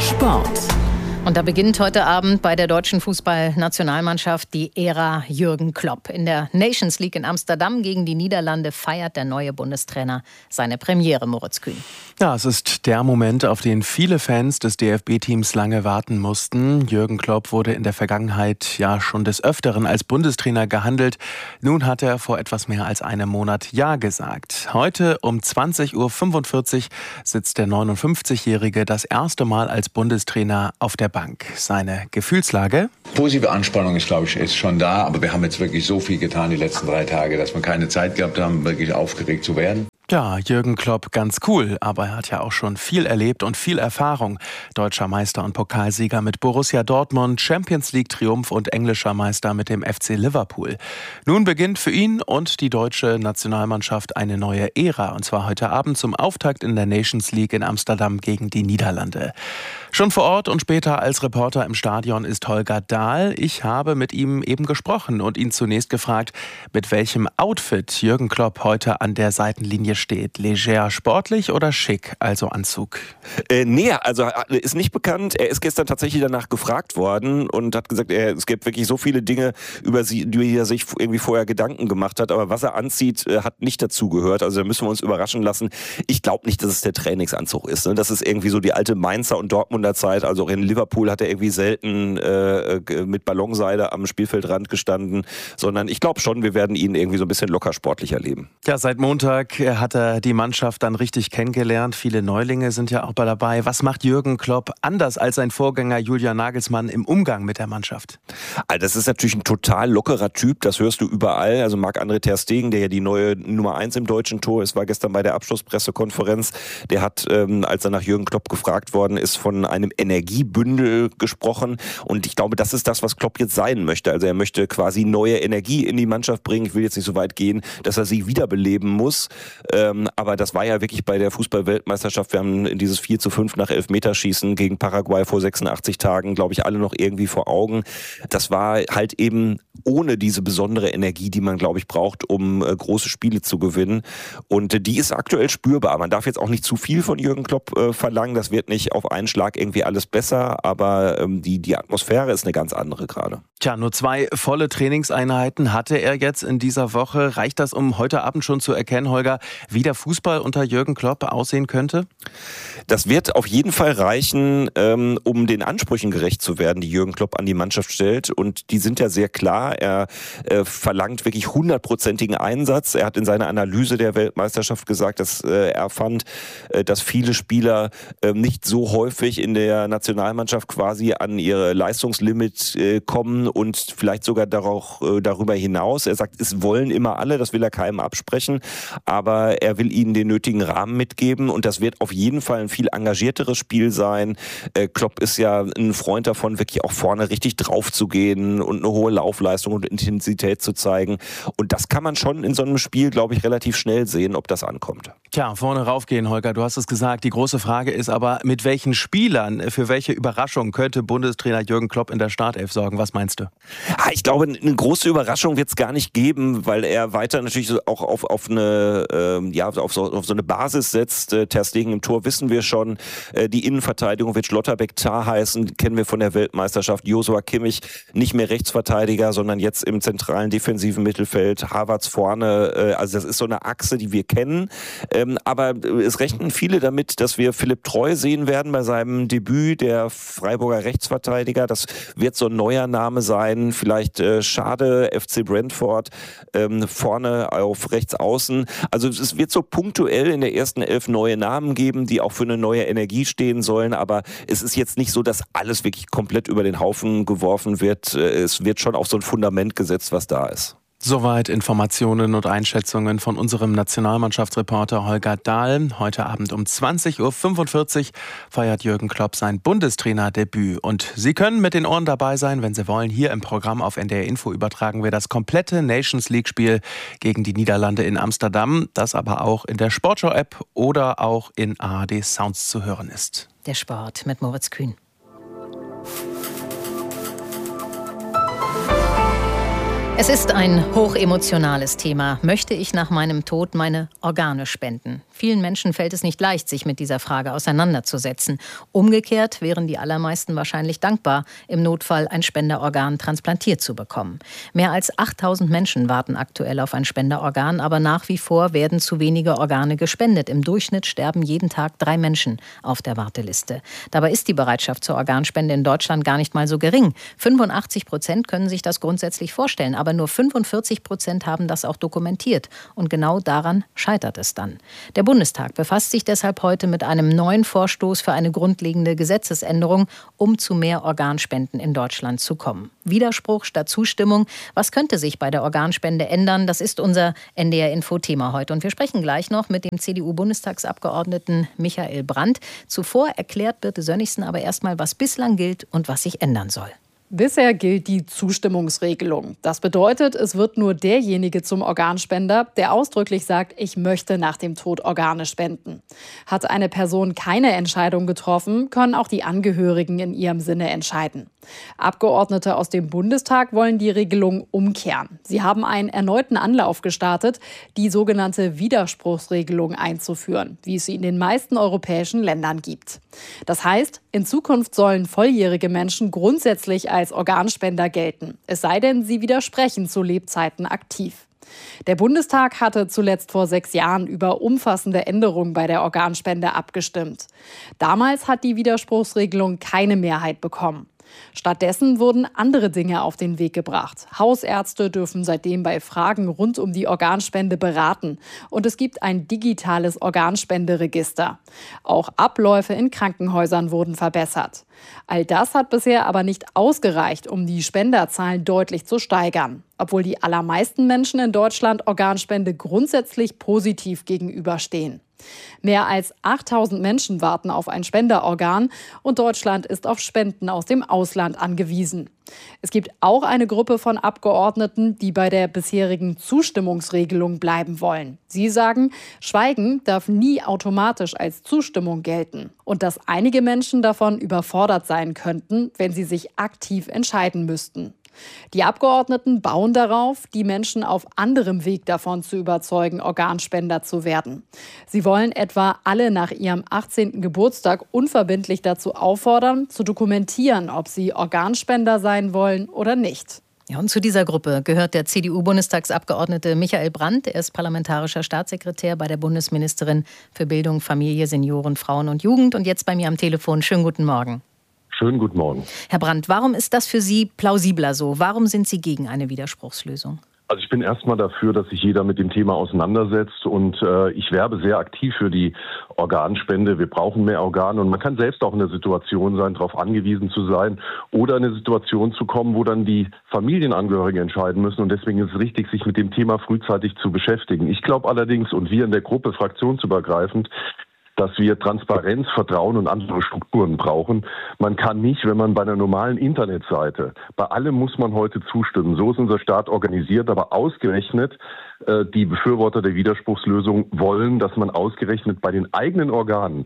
Sport. Und da beginnt heute Abend bei der deutschen Fußballnationalmannschaft die Ära Jürgen Klopp. In der Nations League in Amsterdam gegen die Niederlande feiert der neue Bundestrainer seine Premiere, Moritz Kühn. Ja, es ist der Moment, auf den viele Fans des DFB-Teams lange warten mussten. Jürgen Klopp wurde in der Vergangenheit ja schon des Öfteren als Bundestrainer gehandelt. Nun hat er vor etwas mehr als einem Monat Ja gesagt. Heute um 20.45 Uhr sitzt der 59-Jährige das erste Mal als Bundestrainer auf der Bank. Seine Gefühlslage? Positive Anspannung ist, glaube ich, ist schon da. Aber wir haben jetzt wirklich so viel getan die letzten 3 Tage, dass wir keine Zeit gehabt haben, wirklich aufgeregt zu werden. Ja, Jürgen Klopp ganz cool, aber er hat ja auch schon viel erlebt und viel Erfahrung. Deutscher Meister und Pokalsieger mit Borussia Dortmund, Champions League Triumph und englischer Meister mit dem FC Liverpool. Nun beginnt für ihn und die deutsche Nationalmannschaft eine neue Ära, und zwar heute Abend zum Auftakt in der Nations League in Amsterdam gegen die Niederlande. Schon vor Ort und später als Reporter im Stadion ist Holger Dahl. Ich habe mit ihm eben gesprochen und ihn zunächst gefragt, mit welchem Outfit Jürgen Klopp heute an der Seitenlinie steht. Leger sportlich oder schick, also Anzug? Nee, also ist nicht bekannt. Er ist gestern tatsächlich danach gefragt worden und hat gesagt, es gibt wirklich so viele Dinge, über die er sich irgendwie vorher Gedanken gemacht hat. Aber was er anzieht, hat nicht dazugehört. Also da müssen wir uns überraschen lassen. Ich glaube nicht, dass es der Trainingsanzug ist. Ne? Das ist irgendwie so die alte Mainzer und Dortmunder Zeit. Also auch in Liverpool hat er irgendwie selten mit Ballonseide am Spielfeldrand gestanden. Sondern ich glaube schon, wir werden ihn irgendwie so ein bisschen locker sportlich erleben. Ja, seit Montag hat er die Mannschaft dann richtig kennengelernt. Viele Neulinge sind ja auch dabei. Was macht Jürgen Klopp anders als sein Vorgänger Julian Nagelsmann im Umgang mit der Mannschaft? Also das ist natürlich ein total lockerer Typ. Das hörst du überall. Also Marc-André ter Stegen, der ja die neue Nummer 1 im deutschen Tor ist, war gestern bei der Abschlusspressekonferenz. Der hat, als er nach Jürgen Klopp gefragt worden ist, von einem Energiebündel gesprochen. Und ich glaube, das ist das, was Klopp jetzt sein möchte. Also er möchte quasi neue Energie in die Mannschaft bringen. Ich will jetzt nicht so weit gehen, dass er sie wiederbeleben muss. Aber das war ja wirklich bei der Fußball-Weltmeisterschaft. Wir haben dieses 4:5 nach Elfmeterschießen gegen Paraguay vor 86 Tagen, glaube ich, alle noch irgendwie vor Augen. Das war halt eben ohne diese besondere Energie, die man, glaube ich, braucht, um große Spiele zu gewinnen. Und die ist aktuell spürbar. Man darf jetzt auch nicht zu viel von Jürgen Klopp verlangen. Das wird nicht auf einen Schlag irgendwie alles besser. Aber die Atmosphäre ist eine ganz andere gerade. Tja, nur 2 volle Trainingseinheiten hatte er jetzt in dieser Woche. Reicht das, um heute Abend schon zu erkennen, Holger, wie der Fußball unter Jürgen Klopp aussehen könnte? Das wird auf jeden Fall reichen, um den Ansprüchen gerecht zu werden, die Jürgen Klopp an die Mannschaft stellt. Und die sind ja sehr klar. Er verlangt wirklich 100%igen Einsatz. Er hat in seiner Analyse der Weltmeisterschaft gesagt, dass er fand, dass viele Spieler nicht so häufig in der Nationalmannschaft quasi an ihre Leistungslimit kommen und vielleicht sogar darüber hinaus. Er sagt, es wollen immer alle, das will er keinem absprechen, aber er will ihnen den nötigen Rahmen mitgeben und das wird auf jeden Fall ein viel engagierteres Spiel sein. Klopp ist ja ein Freund davon, wirklich auch vorne richtig drauf zu gehen und eine hohe Laufleistung und Intensität zu zeigen. Und das kann man schon in so einem Spiel, glaube ich, relativ schnell sehen, ob das ankommt. Tja, vorne raufgehen, Holger, du hast es gesagt. Die große Frage ist aber, mit welchen Spielern, für welche Überraschung könnte Bundestrainer Jürgen Klopp in der Startelf sorgen? Was meinst du? Ich glaube, eine große Überraschung wird es gar nicht geben, weil er weiter natürlich auch auf so eine Basis setzt. Ter Stegen im Tor wissen wir schon. Die Innenverteidigung wird Schlotterbeck Tah heißen, kennen wir von der Weltmeisterschaft. Joshua Kimmich nicht mehr Rechtsverteidiger, sondern jetzt im zentralen defensiven Mittelfeld. Havertz vorne. Also das ist so eine Achse, die wir kennen. Aber es rechnen viele damit, dass wir Philipp Treu sehen werden bei seinem Debüt, der Freiburger Rechtsverteidiger. Das wird so ein neuer Name sein. Vielleicht Schade, FC Brentford, vorne auf rechts außen. Also es wird so punktuell in der ersten 11 neue Namen geben, die auch für eine neue Energie stehen sollen. Aber es ist jetzt nicht so, dass alles wirklich komplett über den Haufen geworfen wird. Es wird schon auf so ein Fundament gesetzt, was da ist. Soweit Informationen und Einschätzungen von unserem Nationalmannschaftsreporter Holger Dahl. Heute Abend um 20.45 Uhr feiert Jürgen Klopp sein Bundestrainerdebüt. Und Sie können mit den Ohren dabei sein, wenn Sie wollen. Hier im Programm auf NDR Info übertragen wir das komplette Nations League-Spiel gegen die Niederlande in Amsterdam, das aber auch in der Sportschau-App oder auch in ARD Sounds zu hören ist. Der Sport mit Moritz Kühn. Es ist ein hochemotionales Thema. Möchte ich nach meinem Tod meine Organe spenden? Vielen Menschen fällt es nicht leicht, sich mit dieser Frage auseinanderzusetzen. Umgekehrt wären die allermeisten wahrscheinlich dankbar, im Notfall ein Spenderorgan transplantiert zu bekommen. Mehr als 8000 Menschen warten aktuell auf ein Spenderorgan, aber nach wie vor werden zu wenige Organe gespendet. Im Durchschnitt sterben jeden Tag 3 Menschen auf der Warteliste. Dabei ist die Bereitschaft zur Organspende in Deutschland gar nicht mal so gering. 85% können sich das grundsätzlich vorstellen, aber nur 45% haben das auch dokumentiert. Und genau daran scheitert es dann. Der Bundestag befasst sich deshalb heute mit einem neuen Vorstoß für eine grundlegende Gesetzesänderung, um zu mehr Organspenden in Deutschland zu kommen. Widerspruch statt Zustimmung. Was könnte sich bei der Organspende ändern? Das ist unser NDR-Info-Thema heute. Und wir sprechen gleich noch mit dem CDU-Bundestagsabgeordneten Michael Brandt. Zuvor erklärt Birte Sönnigsen aber erstmal, was bislang gilt und was sich ändern soll. Bisher gilt die Zustimmungsregelung. Das bedeutet, es wird nur derjenige zum Organspender, der ausdrücklich sagt, ich möchte nach dem Tod Organe spenden. Hat eine Person keine Entscheidung getroffen, können auch die Angehörigen in ihrem Sinne entscheiden. Abgeordnete aus dem Bundestag wollen die Regelung umkehren. Sie haben einen erneuten Anlauf gestartet, die sogenannte Widerspruchsregelung einzuführen, wie es sie in den meisten europäischen Ländern gibt. Das heißt, in Zukunft sollen volljährige Menschen grundsätzlich als Organspender gelten, es sei denn, sie widersprechen zu Lebzeiten aktiv. Der Bundestag hatte zuletzt vor 6 Jahren über umfassende Änderungen bei der Organspende abgestimmt. Damals hat die Widerspruchsregelung keine Mehrheit bekommen. Stattdessen wurden andere Dinge auf den Weg gebracht. Hausärzte dürfen seitdem bei Fragen rund um die Organspende beraten. Und es gibt ein digitales Organspenderegister. Auch Abläufe in Krankenhäusern wurden verbessert. All das hat bisher aber nicht ausgereicht, um die Spenderzahlen deutlich zu steigern. Obwohl die allermeisten Menschen in Deutschland Organspende grundsätzlich positiv gegenüberstehen. Mehr als 8000 Menschen warten auf ein Spenderorgan und Deutschland ist auf Spenden aus dem Ausland angewiesen. Es gibt auch eine Gruppe von Abgeordneten, die bei der bisherigen Zustimmungsregelung bleiben wollen. Sie sagen, Schweigen darf nie automatisch als Zustimmung gelten und dass einige Menschen davon überfordert sein könnten, wenn sie sich aktiv entscheiden müssten. Die Abgeordneten bauen darauf, die Menschen auf anderem Weg davon zu überzeugen, Organspender zu werden. Sie wollen etwa alle nach ihrem 18. Geburtstag unverbindlich dazu auffordern, zu dokumentieren, ob sie Organspender sein wollen oder nicht. Ja, und zu dieser Gruppe gehört der CDU-Bundestagsabgeordnete Michael Brandt. Er ist parlamentarischer Staatssekretär bei der Bundesministerin für Bildung, Familie, Senioren, Frauen und Jugend. Und jetzt bei mir am Telefon. Schönen guten Morgen. Schönen guten Morgen. Herr Brandt, warum ist das für Sie plausibler so? Warum sind Sie gegen eine Widerspruchslösung? Also ich bin erstmal dafür, dass sich jeder mit dem Thema auseinandersetzt und ich werbe sehr aktiv für die Organspende. Wir brauchen mehr Organe und man kann selbst auch in der Situation sein, darauf angewiesen zu sein oder in eine Situation zu kommen, wo dann die Familienangehörigen entscheiden müssen und deswegen ist es richtig, sich mit dem Thema frühzeitig zu beschäftigen. Ich glaube allerdings, und wir in der Gruppe fraktionsübergreifend, dass wir Transparenz, Vertrauen und andere Strukturen brauchen. Man kann nicht, wenn man bei einer normalen Internetseite, bei allem muss man heute zustimmen. So ist unser Staat organisiert, aber ausgerechnet die Befürworter der Widerspruchslösung wollen, dass man ausgerechnet bei den eigenen Organen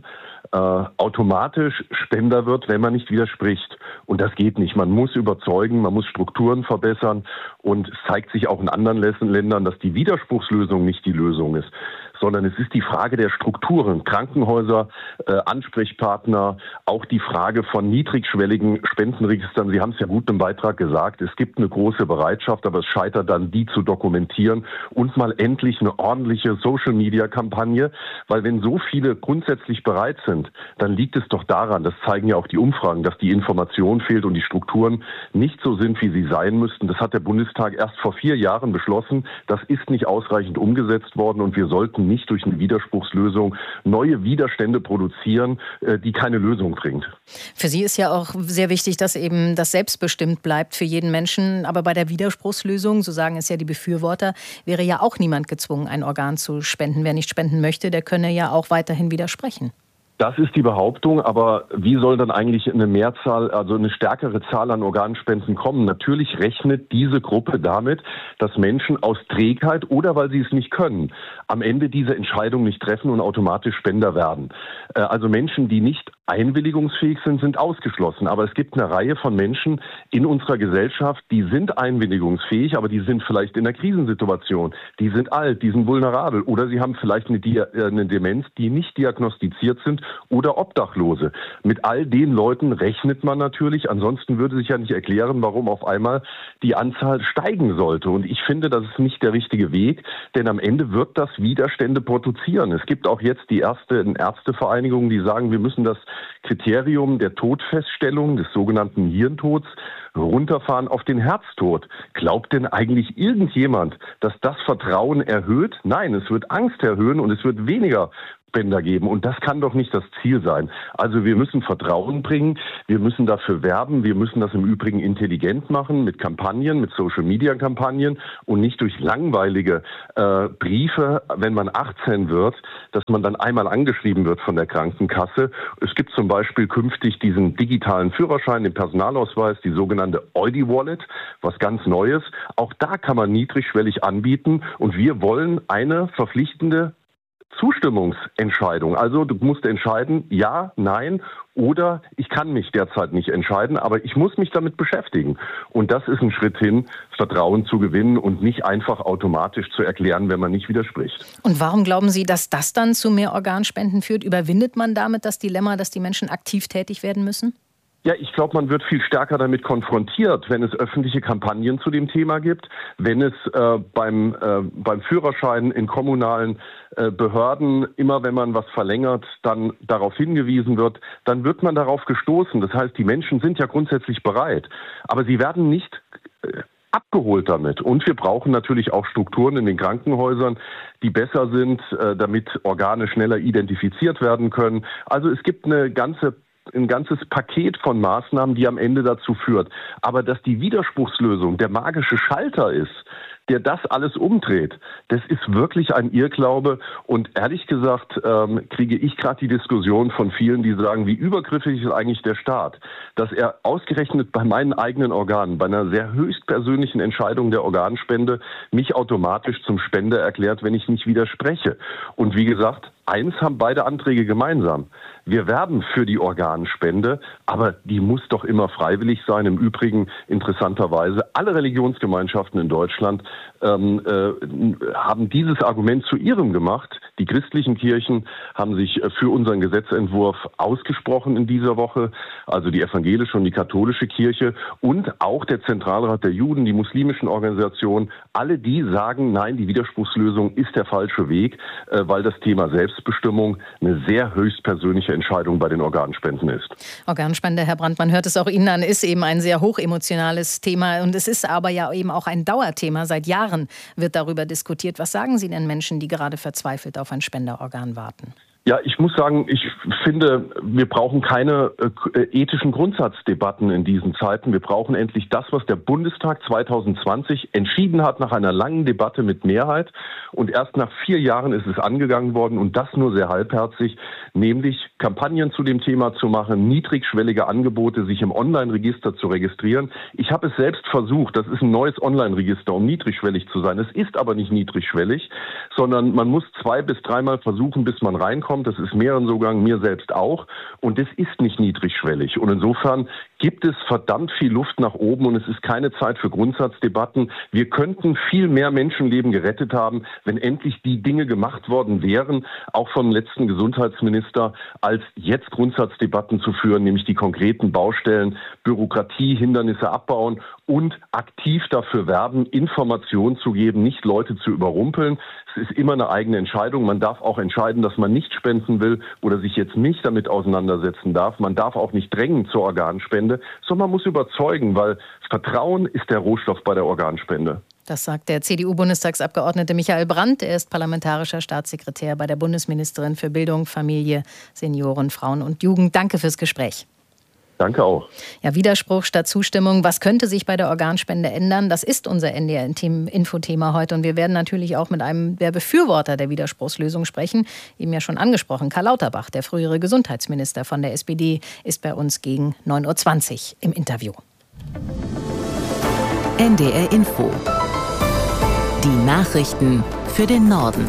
automatisch Spender wird, wenn man nicht widerspricht. Und das geht nicht. Man muss überzeugen, man muss Strukturen verbessern und es zeigt sich auch in anderen Ländern, dass die Widerspruchslösung nicht die Lösung ist, sondern es ist die Frage der Strukturen, Krankenhäuser, Ansprechpartner, auch die Frage von niedrigschwelligen Spendenregistern. Sie haben es ja gut im Beitrag gesagt, es gibt eine große Bereitschaft, aber es scheitert dann, die zu dokumentieren und mal endlich eine ordentliche Social-Media-Kampagne, weil wenn so viele grundsätzlich bereit sind, dann liegt es doch daran, das zeigen ja auch die Umfragen, dass die Information fehlt und die Strukturen nicht so sind, wie sie sein müssten. Das hat der Bundestag erst vor 4 Jahren beschlossen. Das ist nicht ausreichend umgesetzt worden und wir sollten nicht durch eine Widerspruchslösung neue Widerstände produzieren, die keine Lösung bringt. Für Sie ist ja auch sehr wichtig, dass eben das selbstbestimmt bleibt für jeden Menschen. Aber bei der Widerspruchslösung, so sagen es ja die Befürworter, wäre ja auch niemand gezwungen, ein Organ zu spenden. Wer nicht spenden möchte, der könne ja auch weiterhin widersprechen. Das ist die Behauptung, aber wie soll dann eigentlich eine Mehrzahl, also eine stärkere Zahl an Organspenden kommen? Natürlich rechnet diese Gruppe damit, dass Menschen aus Trägheit oder weil sie es nicht können, am Ende diese Entscheidung nicht treffen und automatisch Spender werden. Also Menschen, die nicht einwilligungsfähig sind, sind ausgeschlossen. Aber es gibt eine Reihe von Menschen in unserer Gesellschaft, die sind einwilligungsfähig, aber die sind vielleicht in einer Krisensituation. Die sind alt, die sind vulnerabel oder sie haben vielleicht eine Demenz, die nicht diagnostiziert sind oder Obdachlose. Mit all den Leuten rechnet man natürlich. Ansonsten würde sich ja nicht erklären, warum auf einmal die Anzahl steigen sollte. Und ich finde, das ist nicht der richtige Weg, denn am Ende wird das Widerstände produzieren. Es gibt auch jetzt die ersten Ärztevereinigungen, die sagen, wir müssen das Kriterium der Todfeststellung, des sogenannten Hirntods, runterfahren auf den Herztod. Glaubt denn eigentlich irgendjemand, dass das Vertrauen erhöht? Nein, es wird Angst erhöhen und es wird weniger Spender geben. Und das kann doch nicht das Ziel sein. Also wir müssen Vertrauen bringen, wir müssen dafür werben, wir müssen das im Übrigen intelligent machen mit Kampagnen, mit Social-Media-Kampagnen und nicht durch langweilige Briefe, wenn man 18 wird, dass man dann einmal angeschrieben wird von der Krankenkasse. Es gibt zum Beispiel künftig diesen digitalen Führerschein, den Personalausweis, die sogenannte Eudi-Wallet, was ganz Neues. Auch da kann man niedrigschwellig anbieten und wir wollen eine verpflichtende Zustimmungsentscheidung. Also du musst entscheiden, ja, nein oder ich kann mich derzeit nicht entscheiden, aber ich muss mich damit beschäftigen. Und das ist ein Schritt hin, Vertrauen zu gewinnen und nicht einfach automatisch zu erklären, wenn man nicht widerspricht. Und warum glauben Sie, dass das dann zu mehr Organspenden führt? Überwindet man damit das Dilemma, dass die Menschen aktiv tätig werden müssen? Ja, ich glaube, man wird viel stärker damit konfrontiert, wenn es öffentliche Kampagnen zu dem Thema gibt, wenn es beim Führerschein in kommunalen Behörden, immer wenn man was verlängert, dann darauf hingewiesen wird, dann wird man darauf gestoßen. Das heißt, die Menschen sind ja grundsätzlich bereit, aber sie werden nicht abgeholt damit. Und wir brauchen natürlich auch Strukturen in den Krankenhäusern, die besser sind, damit Organe schneller identifiziert werden können. Also es gibt ein ganzes Paket von Maßnahmen, die am Ende dazu führt. Aber dass die Widerspruchslösung der magische Schalter ist, der das alles umdreht, das ist wirklich ein Irrglaube. Und ehrlich gesagt kriege ich gerade die Diskussion von vielen, die sagen, wie übergriffig ist eigentlich der Staat, dass er ausgerechnet bei meinen eigenen Organen, bei einer sehr höchstpersönlichen Entscheidung der Organspende, mich automatisch zum Spender erklärt, wenn ich nicht widerspreche. Und wie gesagt, eins haben beide Anträge gemeinsam. Wir werben für die Organspende, aber die muss doch immer freiwillig sein. Im Übrigen interessanterweise, alle Religionsgemeinschaften in Deutschland haben dieses Argument zu ihrem gemacht. Die christlichen Kirchen haben sich für unseren Gesetzentwurf ausgesprochen in dieser Woche, also die evangelische und die katholische Kirche und auch der Zentralrat der Juden, die muslimischen Organisationen. Alle die sagen, nein, die Widerspruchslösung ist der falsche Weg, weil das Thema Selbstbestimmung eine sehr höchstpersönliche Entscheidung bei den Organspenden ist. Organspende, Herr Brandt, man hört es auch Ihnen an, ist eben ein sehr hochemotionales Thema und es ist aber ja eben auch ein Dauerthema. Seit Jahren wird darüber diskutiert. Was sagen Sie denn Menschen, die gerade verzweifelt auf ein Spenderorgan warten? Ja, ich muss sagen, ich finde, wir brauchen keine ethischen Grundsatzdebatten in diesen Zeiten. Wir brauchen endlich das, was der Bundestag 2020 entschieden hat nach einer langen Debatte mit Mehrheit. Und erst nach 4 Jahren ist es angegangen worden und das nur sehr halbherzig, nämlich Kampagnen zu dem Thema zu machen, niedrigschwellige Angebote, sich im Online-Register zu registrieren. Ich habe es selbst versucht, das ist ein neues Online-Register, um niedrigschwellig zu sein. Es ist aber nicht niedrigschwellig, sondern man muss 2- bis 3-mal versuchen, bis man reinkommt. Das ist mehreren Zugang, mir selbst auch. Und es ist nicht niedrigschwellig. Und insofern gibt es verdammt viel Luft nach oben und es ist keine Zeit für Grundsatzdebatten. Wir könnten viel mehr Menschenleben gerettet haben, wenn endlich die Dinge gemacht worden wären, auch vom letzten Gesundheitsminister, als jetzt Grundsatzdebatten zu führen, nämlich die konkreten Baustellen, Bürokratie, Hindernisse abbauen und aktiv dafür werben, Informationen zu geben, nicht Leute zu überrumpeln. Es ist immer eine eigene Entscheidung. Man darf auch entscheiden, dass man nicht spenden will oder sich jetzt nicht damit auseinandersetzen darf. Man darf auch nicht drängen zur Organspende, sondern man muss überzeugen, weil Vertrauen ist der Rohstoff bei der Organspende. Das sagt der CDU-Bundestagsabgeordnete Michael Brandt. Er ist parlamentarischer Staatssekretär bei der Bundesministerin für Bildung, Familie, Senioren, Frauen und Jugend. Danke fürs Gespräch. Danke auch. Ja, Widerspruch statt Zustimmung. Was könnte sich bei der Organspende ändern? Das ist unser NDR-Info-Thema heute. Und wir werden natürlich auch mit einem der Befürworter der Widerspruchslösung sprechen. Eben ja schon angesprochen, Karl Lauterbach, der frühere Gesundheitsminister von der SPD, ist bei uns gegen 9.20 Uhr im Interview. NDR Info. Die Nachrichten für den Norden.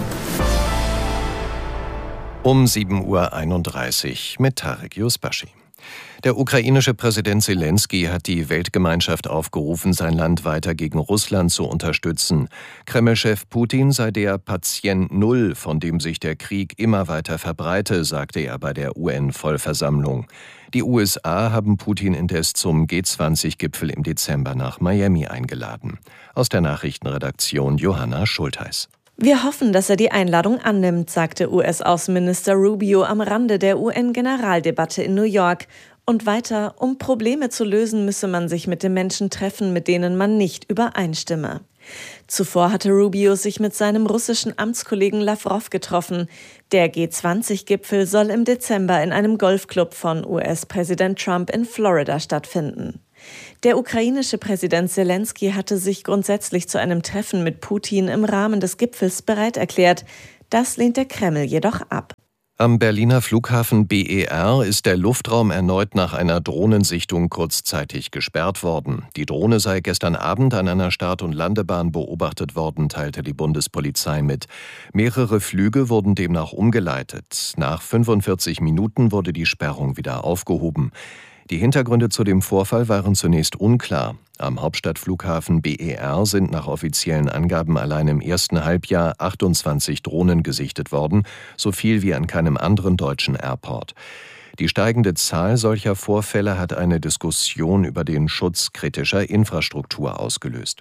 Um 7.31 Uhr mit Tarek Yusbashi. Der ukrainische Präsident Selensky hat die Weltgemeinschaft aufgerufen, sein Land weiter gegen Russland zu unterstützen. Kreml-Chef Putin sei der Patient Null, von dem sich der Krieg immer weiter verbreite, sagte er bei der UN-Vollversammlung. Die USA haben Putin indes zum G20-Gipfel im Dezember nach Miami eingeladen. Aus der Nachrichtenredaktion Johanna Schultheis. Wir hoffen, dass er die Einladung annimmt, sagte US-Außenminister Rubio am Rande der UN-Generaldebatte in New York. Und weiter, um Probleme zu lösen, müsse man sich mit den Menschen treffen, mit denen man nicht übereinstimme. Zuvor hatte Rubio sich mit seinem russischen Amtskollegen Lavrov getroffen. Der G20-Gipfel soll im Dezember in einem Golfclub von US-Präsident Trump in Florida stattfinden. Der ukrainische Präsident Selensky hatte sich grundsätzlich zu einem Treffen mit Putin im Rahmen des Gipfels bereit erklärt. Das lehnt der Kreml jedoch ab. Am Berliner Flughafen BER ist der Luftraum erneut nach einer Drohnensichtung kurzzeitig gesperrt worden. Die Drohne sei gestern Abend an einer Start- und Landebahn beobachtet worden, teilte die Bundespolizei mit. Mehrere Flüge wurden demnach umgeleitet. Nach 45 Minuten wurde die Sperrung wieder aufgehoben. Die Hintergründe zu dem Vorfall waren zunächst unklar. Am Hauptstadtflughafen BER sind nach offiziellen Angaben allein im ersten Halbjahr 28 Drohnen gesichtet worden, so viel wie an keinem anderen deutschen Airport. Die steigende Zahl solcher Vorfälle hat eine Diskussion über den Schutz kritischer Infrastruktur ausgelöst.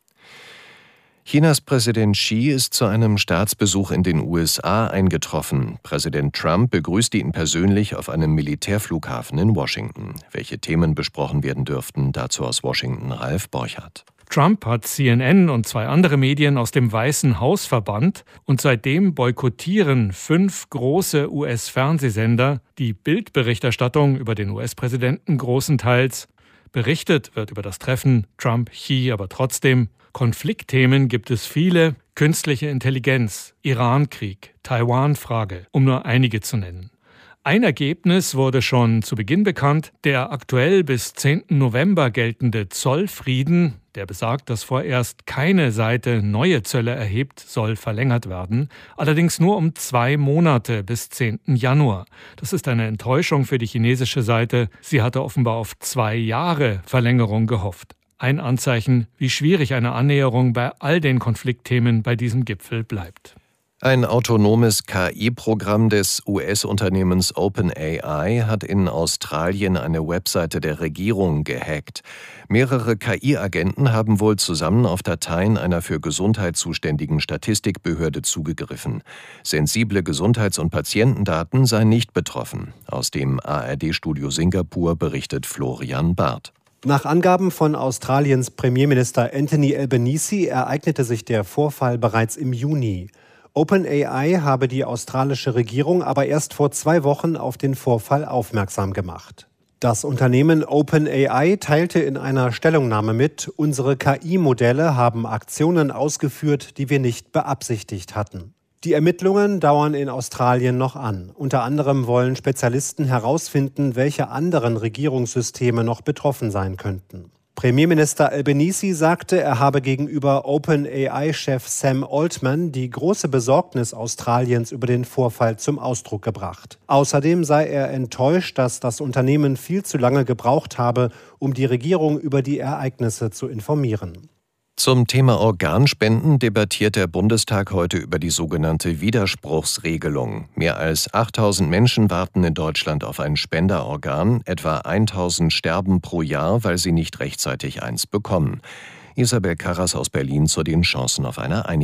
Chinas Präsident Xi ist zu einem Staatsbesuch in den USA eingetroffen. Präsident Trump begrüßte ihn persönlich auf einem Militärflughafen in Washington. Welche Themen besprochen werden dürften, dazu aus Washington Ralf Borchardt. Trump hat CNN und 2 andere Medien aus dem Weißen Haus verbannt und seitdem boykottieren 5 große US-Fernsehsender die Bildberichterstattung über den US-Präsidenten großenteils. Berichtet wird über das Treffen Trump-Xi aber trotzdem. Konfliktthemen gibt es viele: künstliche Intelligenz, Iran-Krieg, Taiwan-Frage, um nur einige zu nennen. Ein Ergebnis wurde schon zu Beginn bekannt: der aktuell bis 10. November geltende Zollfrieden, der besagt, dass vorerst keine Seite neue Zölle erhebt, soll verlängert werden, allerdings nur um 2 Monate bis 10. Januar. Das ist eine Enttäuschung für die chinesische Seite. Sie hatte offenbar auf 2 Jahre Verlängerung gehofft. Ein Anzeichen, wie schwierig eine Annäherung bei all den Konfliktthemen bei diesem Gipfel bleibt. Ein autonomes KI-Programm des US-Unternehmens OpenAI hat in Australien eine Webseite der Regierung gehackt. Mehrere KI-Agenten haben wohl zusammen auf Dateien einer für Gesundheit zuständigen Statistikbehörde zugegriffen. Sensible Gesundheits- und Patientendaten seien nicht betroffen. Aus dem ARD-Studio Singapur berichtet Florian Barth. Nach Angaben von Australiens Premierminister Anthony Albanese ereignete sich der Vorfall bereits im Juni. OpenAI habe die australische Regierung aber erst vor 2 Wochen auf den Vorfall aufmerksam gemacht. Das Unternehmen OpenAI teilte in einer Stellungnahme mit, unsere KI-Modelle haben Aktionen ausgeführt, die wir nicht beabsichtigt hatten. Die Ermittlungen dauern in Australien noch an. Unter anderem wollen Spezialisten herausfinden, welche anderen Regierungssysteme noch betroffen sein könnten. Premierminister Albanese sagte, er habe gegenüber OpenAI-Chef Sam Altman die große Besorgnis Australiens über den Vorfall zum Ausdruck gebracht. Außerdem sei er enttäuscht, dass das Unternehmen viel zu lange gebraucht habe, um die Regierung über die Ereignisse zu informieren. Zum Thema Organspenden debattiert der Bundestag heute über die sogenannte Widerspruchsregelung. Mehr als 8.000 Menschen warten in Deutschland auf ein Spenderorgan. Etwa 1.000 sterben pro Jahr, weil sie nicht rechtzeitig eins bekommen. Isabel Karras aus Berlin zu den Chancen auf eine Einigung.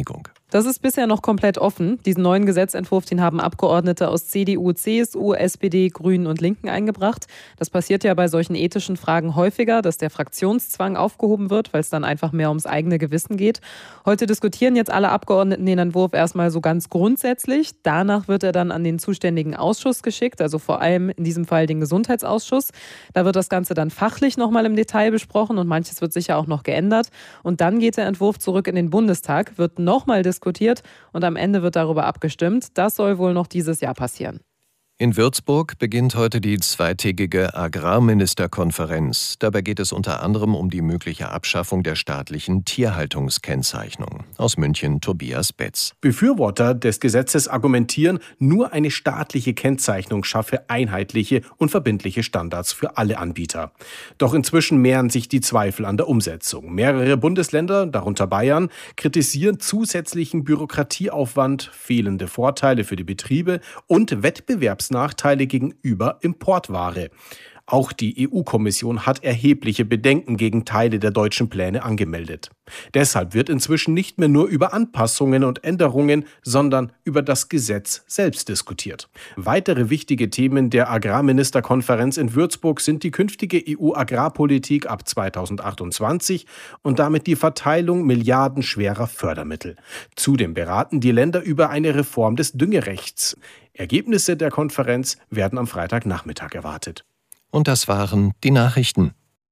Das ist bisher noch komplett offen. Diesen neuen Gesetzentwurf, den haben Abgeordnete aus CDU, CSU, SPD, Grünen und Linken eingebracht. Das passiert ja bei solchen ethischen Fragen häufiger, dass der Fraktionszwang aufgehoben wird, weil es dann einfach mehr ums eigene Gewissen geht. Heute diskutieren jetzt alle Abgeordneten den Entwurf erstmal so ganz grundsätzlich. Danach wird er dann an den zuständigen Ausschuss geschickt, also vor allem in diesem Fall den Gesundheitsausschuss. Da wird das Ganze dann fachlich nochmal im Detail besprochen und manches wird sicher auch noch geändert. Und dann geht der Entwurf zurück in den Bundestag, wird nochmal diskutiert und am Ende wird darüber abgestimmt. Das soll wohl noch dieses Jahr passieren. In Würzburg beginnt heute die zweitägige Agrarministerkonferenz. Dabei geht es unter anderem um die mögliche Abschaffung der staatlichen Tierhaltungskennzeichnung. Aus München Tobias Betz. Befürworter des Gesetzes argumentieren, nur eine staatliche Kennzeichnung schaffe einheitliche und verbindliche Standards für alle Anbieter. Doch inzwischen mehren sich die Zweifel an der Umsetzung. Mehrere Bundesländer, darunter Bayern, kritisieren zusätzlichen Bürokratieaufwand, fehlende Vorteile für die Betriebe und Wettbewerbsnachteile gegenüber Importware. Auch die EU-Kommission hat erhebliche Bedenken gegen Teile der deutschen Pläne angemeldet. Deshalb wird inzwischen nicht mehr nur über Anpassungen und Änderungen, sondern über das Gesetz selbst diskutiert. Weitere wichtige Themen der Agrarministerkonferenz in Würzburg sind die künftige EU-Agrarpolitik ab 2028 und damit die Verteilung milliardenschwerer Fördermittel. Zudem beraten die Länder über eine Reform des Düngerechts. Ergebnisse der Konferenz werden am Freitagnachmittag erwartet. Und das waren die Nachrichten.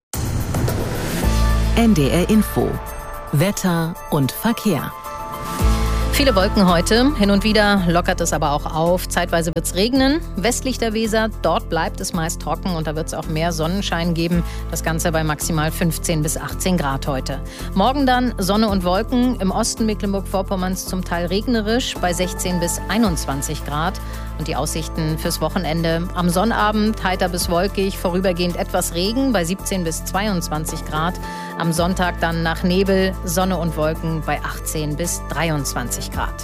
NDR Info. Wetter und Verkehr. Viele Wolken heute, hin und wieder lockert es aber auch auf. Zeitweise wird es regnen. Westlich der Weser, dort bleibt es meist trocken und da wird es auch mehr Sonnenschein geben. Das Ganze bei maximal 15 bis 18 Grad heute. Morgen dann Sonne und Wolken. Im Osten Mecklenburg-Vorpommerns zum Teil regnerisch bei 16 bis 21 Grad. Und die Aussichten fürs Wochenende: am Sonnabend heiter bis wolkig, vorübergehend etwas Regen bei 17 bis 22 Grad. Am Sonntag dann nach Nebel, Sonne und Wolken bei 18 bis 23 Grad.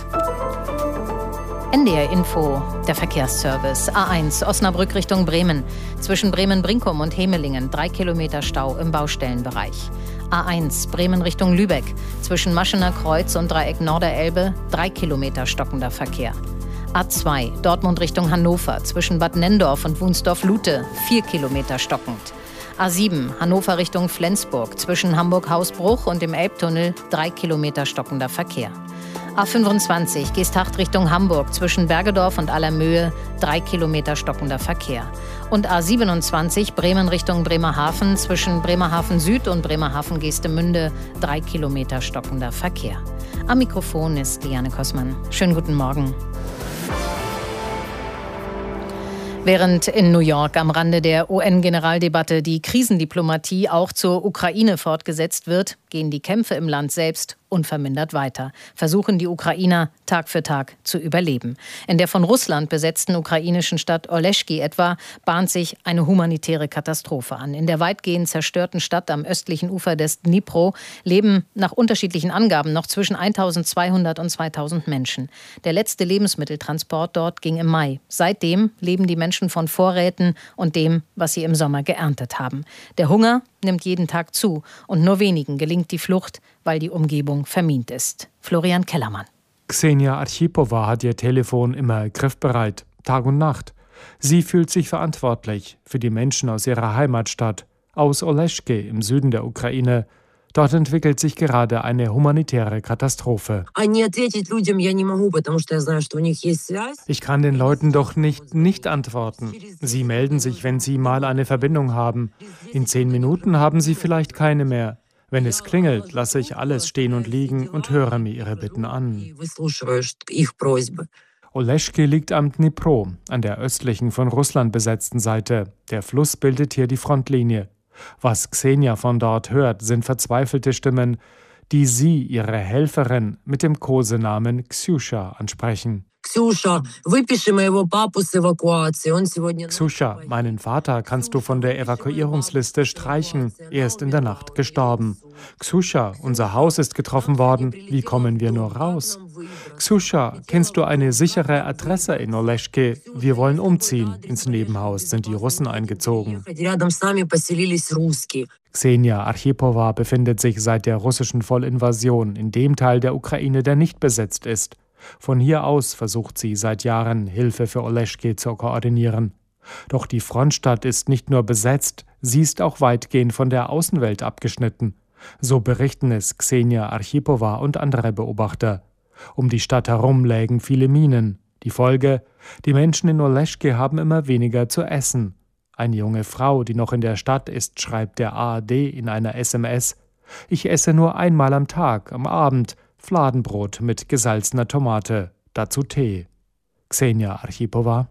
NDR Info, der Verkehrsservice. A1 Osnabrück Richtung Bremen. Zwischen Bremen-Brinkum und Hemelingen 3 Kilometer Stau im Baustellenbereich. A1 Bremen Richtung Lübeck. Zwischen Maschener Kreuz und Dreieck Norderelbe 3 Kilometer stockender Verkehr. A2 Dortmund Richtung Hannover. Zwischen Bad Nendorf und Wunsdorf-Lute 4 Kilometer stockend. A7 Hannover Richtung Flensburg. Zwischen Hamburg-Hausbruch und dem Elbtunnel 3 Kilometer stockender Verkehr. A25 Geesthacht Richtung Hamburg. Zwischen Bergedorf und Allermöhe 3 Kilometer stockender Verkehr. Und A27 Bremen Richtung Bremerhaven. Zwischen Bremerhaven Süd und Bremerhaven Geestemünde 3 Kilometer stockender Verkehr. Am Mikrofon ist Liane Kossmann. Schönen guten Morgen. Während in New York am Rande der UN-Generaldebatte die Krisendiplomatie auch zur Ukraine fortgesetzt wird, gehen die Kämpfe im Land selbst unvermindert weiter, versuchen die Ukrainer Tag für Tag zu überleben. In der von Russland besetzten ukrainischen Stadt Oleschki etwa bahnt sich eine humanitäre Katastrophe an. In der weitgehend zerstörten Stadt am östlichen Ufer des Dnipro leben nach unterschiedlichen Angaben noch zwischen 1.200 und 2.000 Menschen. Der letzte Lebensmitteltransport dort ging im Mai. Seitdem leben die Menschen von Vorräten und dem, was sie im Sommer geerntet haben. Der Hunger nimmt jeden Tag zu und nur wenigen gelingt die Flucht, weil die Umgebung vermint ist. Florian Kellermann. Ksenia Archipowa hat ihr Telefon immer griffbereit, Tag und Nacht. Sie fühlt sich verantwortlich für die Menschen aus ihrer Heimatstadt, aus Oleschki im Süden der Ukraine. Dort entwickelt sich gerade eine humanitäre Katastrophe. Ich kann den Leuten doch nicht antworten. Sie melden sich, wenn sie mal eine Verbindung haben. In 10 Minuten haben sie vielleicht keine mehr. Wenn es klingelt, lasse ich alles stehen und liegen und höre mir ihre Bitten an. Oleschki liegt am Dnipro, an der östlichen von Russland besetzten Seite. Der Fluss bildet hier die Frontlinie. Was Ksenia von dort hört, sind verzweifelte Stimmen, die sie, ihre Helferin, mit dem Kosenamen Ksjuscha ansprechen. Xusha, meinen Vater kannst du von der Evakuierungsliste streichen. Er ist in der Nacht gestorben. Xusha, unser Haus ist getroffen worden. Wie kommen wir nur raus? Xusha, kennst du eine sichere Adresse in Oleschke? Wir wollen umziehen. Ins Nebenhaus sind die Russen eingezogen. Ksenia Archipowa befindet sich seit der russischen Vollinvasion in dem Teil der Ukraine, der nicht besetzt ist. Von hier aus versucht sie seit Jahren, Hilfe für Oleschke zu koordinieren. Doch die Frontstadt ist nicht nur besetzt, sie ist auch weitgehend von der Außenwelt abgeschnitten. So berichten es Ksenia Archipowa und andere Beobachter. Um die Stadt herum lägen viele Minen. Die Folge? Die Menschen in Oleschke haben immer weniger zu essen. Eine junge Frau, die noch in der Stadt ist, schreibt der ARD in einer SMS: Ich esse nur einmal am Tag, am Abend, Fladenbrot mit gesalzener Tomate, dazu Tee. Ksenia Archipowa.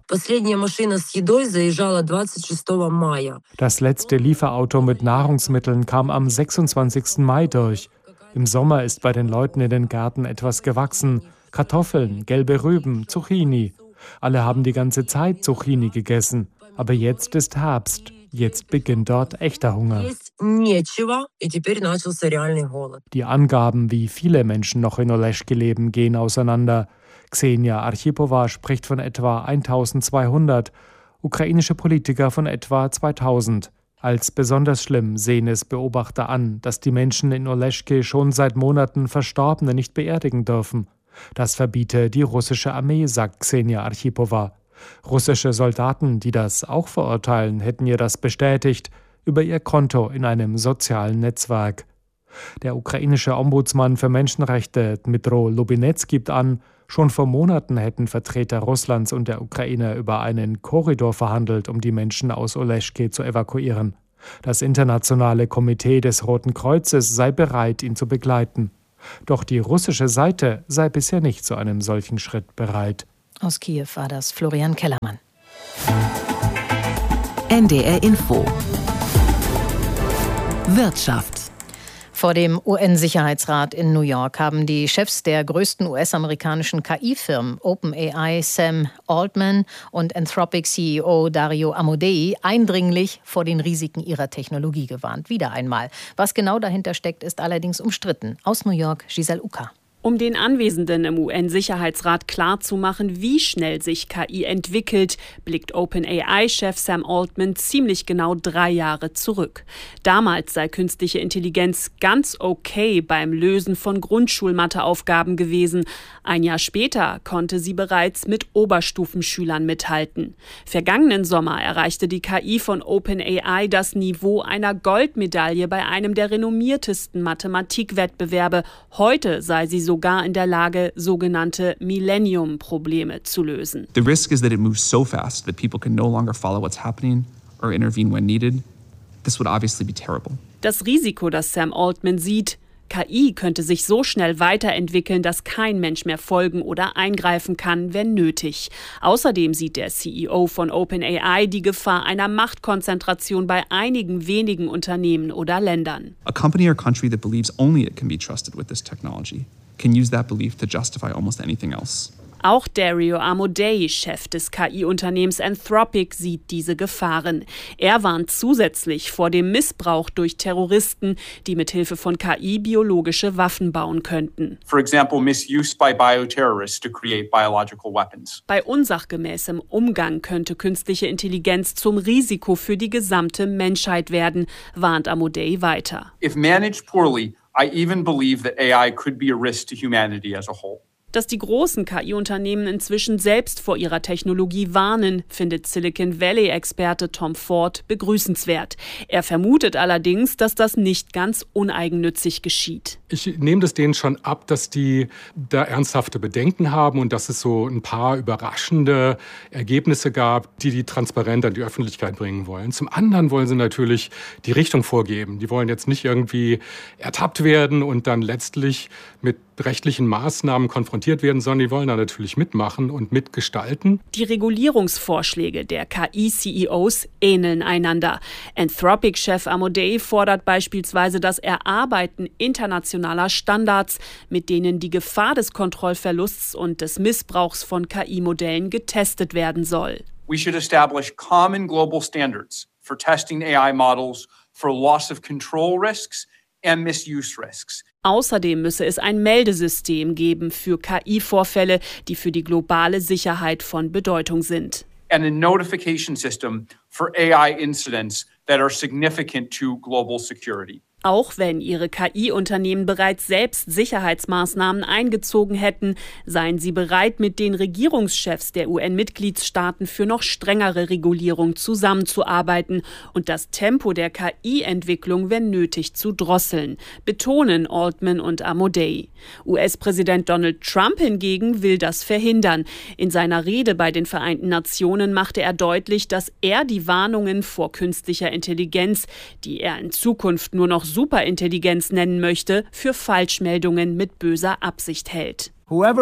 Das letzte Lieferauto mit Nahrungsmitteln kam am 26. Mai durch. Im Sommer ist bei den Leuten in den Gärten etwas gewachsen. Kartoffeln, gelbe Rüben, Zucchini. Alle haben die ganze Zeit Zucchini gegessen. Aber jetzt ist Herbst. Jetzt beginnt dort echter Hunger. Die Angaben, wie viele Menschen noch in Oleschke leben, gehen auseinander. Ksenia Archipowa spricht von etwa 1200, ukrainische Politiker von etwa 2000. Als besonders schlimm sehen es Beobachter an, dass die Menschen in Oleschke schon seit Monaten Verstorbene nicht beerdigen dürfen. Das verbiete die russische Armee, sagt Ksenia Archipowa. Russische Soldaten, die das auch verurteilen, hätten ihr das bestätigt über ihr Konto in einem sozialen Netzwerk. Der ukrainische Ombudsmann für Menschenrechte Dmytro Lubinets gibt an, schon vor Monaten hätten Vertreter Russlands und der Ukraine über einen Korridor verhandelt, um die Menschen aus Oleschke zu evakuieren. Das internationale Komitee des Roten Kreuzes sei bereit, ihn zu begleiten. Doch die russische Seite sei bisher nicht zu einem solchen Schritt bereit. Aus Kiew war das Florian Kellermann. NDR Info. Wirtschaft. Vor dem UN-Sicherheitsrat in New York haben die Chefs der größten US-amerikanischen KI-Firmen OpenAI Sam Altman und Anthropic-CEO Dario Amodei eindringlich vor den Risiken ihrer Technologie gewarnt. Wieder einmal. Was genau dahinter steckt, ist allerdings umstritten. Aus New York, Giselle Uka. Um den Anwesenden im UN-Sicherheitsrat klarzumachen, wie schnell sich KI entwickelt, blickt OpenAI-Chef Sam Altman ziemlich genau 3 Jahre zurück. Damals sei künstliche Intelligenz ganz okay beim Lösen von Grundschulmatheaufgaben gewesen. Ein Jahr später konnte sie bereits mit Oberstufenschülern mithalten. Vergangenen Sommer erreichte die KI von OpenAI das Niveau einer Goldmedaille bei einem der renommiertesten Mathematikwettbewerbe. Heute sei sie sogar in der Lage, sogenannte Millennium-Probleme zu lösen. The risk is that it moves so fast that people can no longer follow what's happening or intervene when needed. This would obviously be terrible. Das Risiko, das Sam Altman sieht: KI könnte sich so schnell weiterentwickeln, dass kein Mensch mehr folgen oder eingreifen kann, wenn nötig. Außerdem sieht der CEO von OpenAI die Gefahr einer Machtkonzentration bei einigen wenigen Unternehmen oder Ländern. A company or country that believes only it can be trusted with this technology can use that belief to justify almost anything else. Auch Dario Amodei, Chef des KI-Unternehmens Anthropic, sieht diese Gefahren. Er warnt zusätzlich vor dem Missbrauch durch Terroristen, die mit Hilfe von KI biologische Waffen bauen könnten. For example, misuse by bioterrorists to create biological weapons. Bei unsachgemäßem Umgang könnte künstliche Intelligenz zum Risiko für die gesamte Menschheit werden, warnt Amodei weiter. If managed poorly, I even believe that AI could be a risk to humanity as a whole. Dass die großen KI-Unternehmen inzwischen selbst vor ihrer Technologie warnen, findet Silicon Valley-Experte Tom Ford begrüßenswert. Er vermutet allerdings, dass das nicht ganz uneigennützig geschieht. Ich nehme das denen schon ab, dass die da ernsthafte Bedenken haben und dass es so ein paar überraschende Ergebnisse gab, die transparent an die Öffentlichkeit bringen wollen. Zum anderen wollen sie natürlich die Richtung vorgeben. Die wollen jetzt nicht irgendwie ertappt werden und dann letztlich mit rechtlichen Maßnahmen konfrontiert werden, sondern die wollen da natürlich mitmachen und mitgestalten. Die Regulierungsvorschläge der KI-CEOs ähneln einander. Anthropic-Chef Amodei fordert beispielsweise das Erarbeiten internationaler Standards, mit denen die Gefahr des Kontrollverlusts und des Missbrauchs von KI-Modellen getestet werden soll. We should establish common global standards for testing AI models for loss of control risks and misuse risks. Außerdem müsse es ein Meldesystem geben für KI-Vorfälle, die für die globale Sicherheit von Bedeutung sind. And a notification system for AI incidents that are significant to global security. Auch wenn ihre KI-Unternehmen bereits selbst Sicherheitsmaßnahmen eingezogen hätten, seien sie bereit, mit den Regierungschefs der UN-Mitgliedstaaten für noch strengere Regulierung zusammenzuarbeiten und das Tempo der KI-Entwicklung, wenn nötig, zu drosseln, betonen Altman und Amodei. US-Präsident Donald Trump hingegen will das verhindern. In seiner Rede bei den Vereinten Nationen machte er deutlich, dass er die Warnungen vor künstlicher Intelligenz, die er in Zukunft nur noch Superintelligenz nennen möchte, für Falschmeldungen mit böser Absicht hält.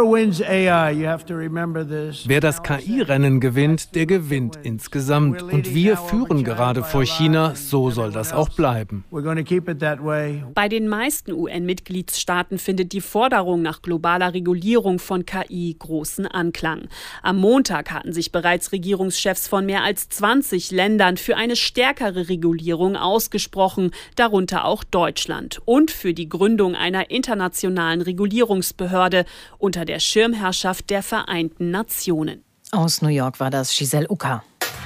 Wer das KI-Rennen gewinnt, der gewinnt insgesamt. Und wir führen gerade vor China, so soll das auch bleiben. Bei den meisten UN-Mitgliedstaaten findet die Forderung nach globaler Regulierung von KI großen Anklang. Am Montag hatten sich bereits Regierungschefs von mehr als 20 Ländern für eine stärkere Regulierung ausgesprochen, darunter auch Deutschland, und für die Gründung einer internationalen Regulierungsbehörde unter der Schirmherrschaft der Vereinten Nationen. Aus New York war das Giselle Ucker.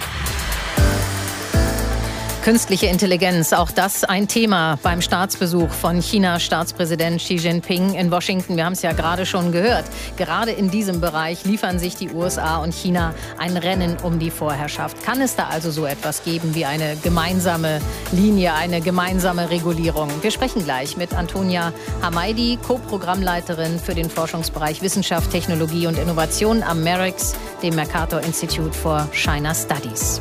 Künstliche Intelligenz, auch das ein Thema beim Staatsbesuch von Chinas Staatspräsident Xi Jinping in Washington. Wir haben es ja gerade schon gehört. Gerade in diesem Bereich liefern sich die USA und China ein Rennen um die Vorherrschaft. Kann es da also so etwas geben wie eine gemeinsame Linie, eine gemeinsame Regulierung? Wir sprechen gleich mit Antonia Hamaidi, Co-Programmleiterin für den Forschungsbereich Wissenschaft, Technologie und Innovation am MERICS, dem Mercator Institute for China Studies.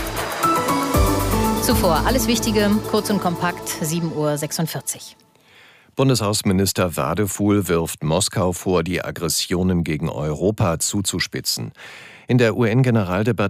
Zuvor alles Wichtige, kurz und kompakt, 7:46 Uhr. Bundesaußenminister Wadefuhl wirft Moskau vor, die Aggressionen gegen Europa zuzuspitzen. In der UN-Generaldebatte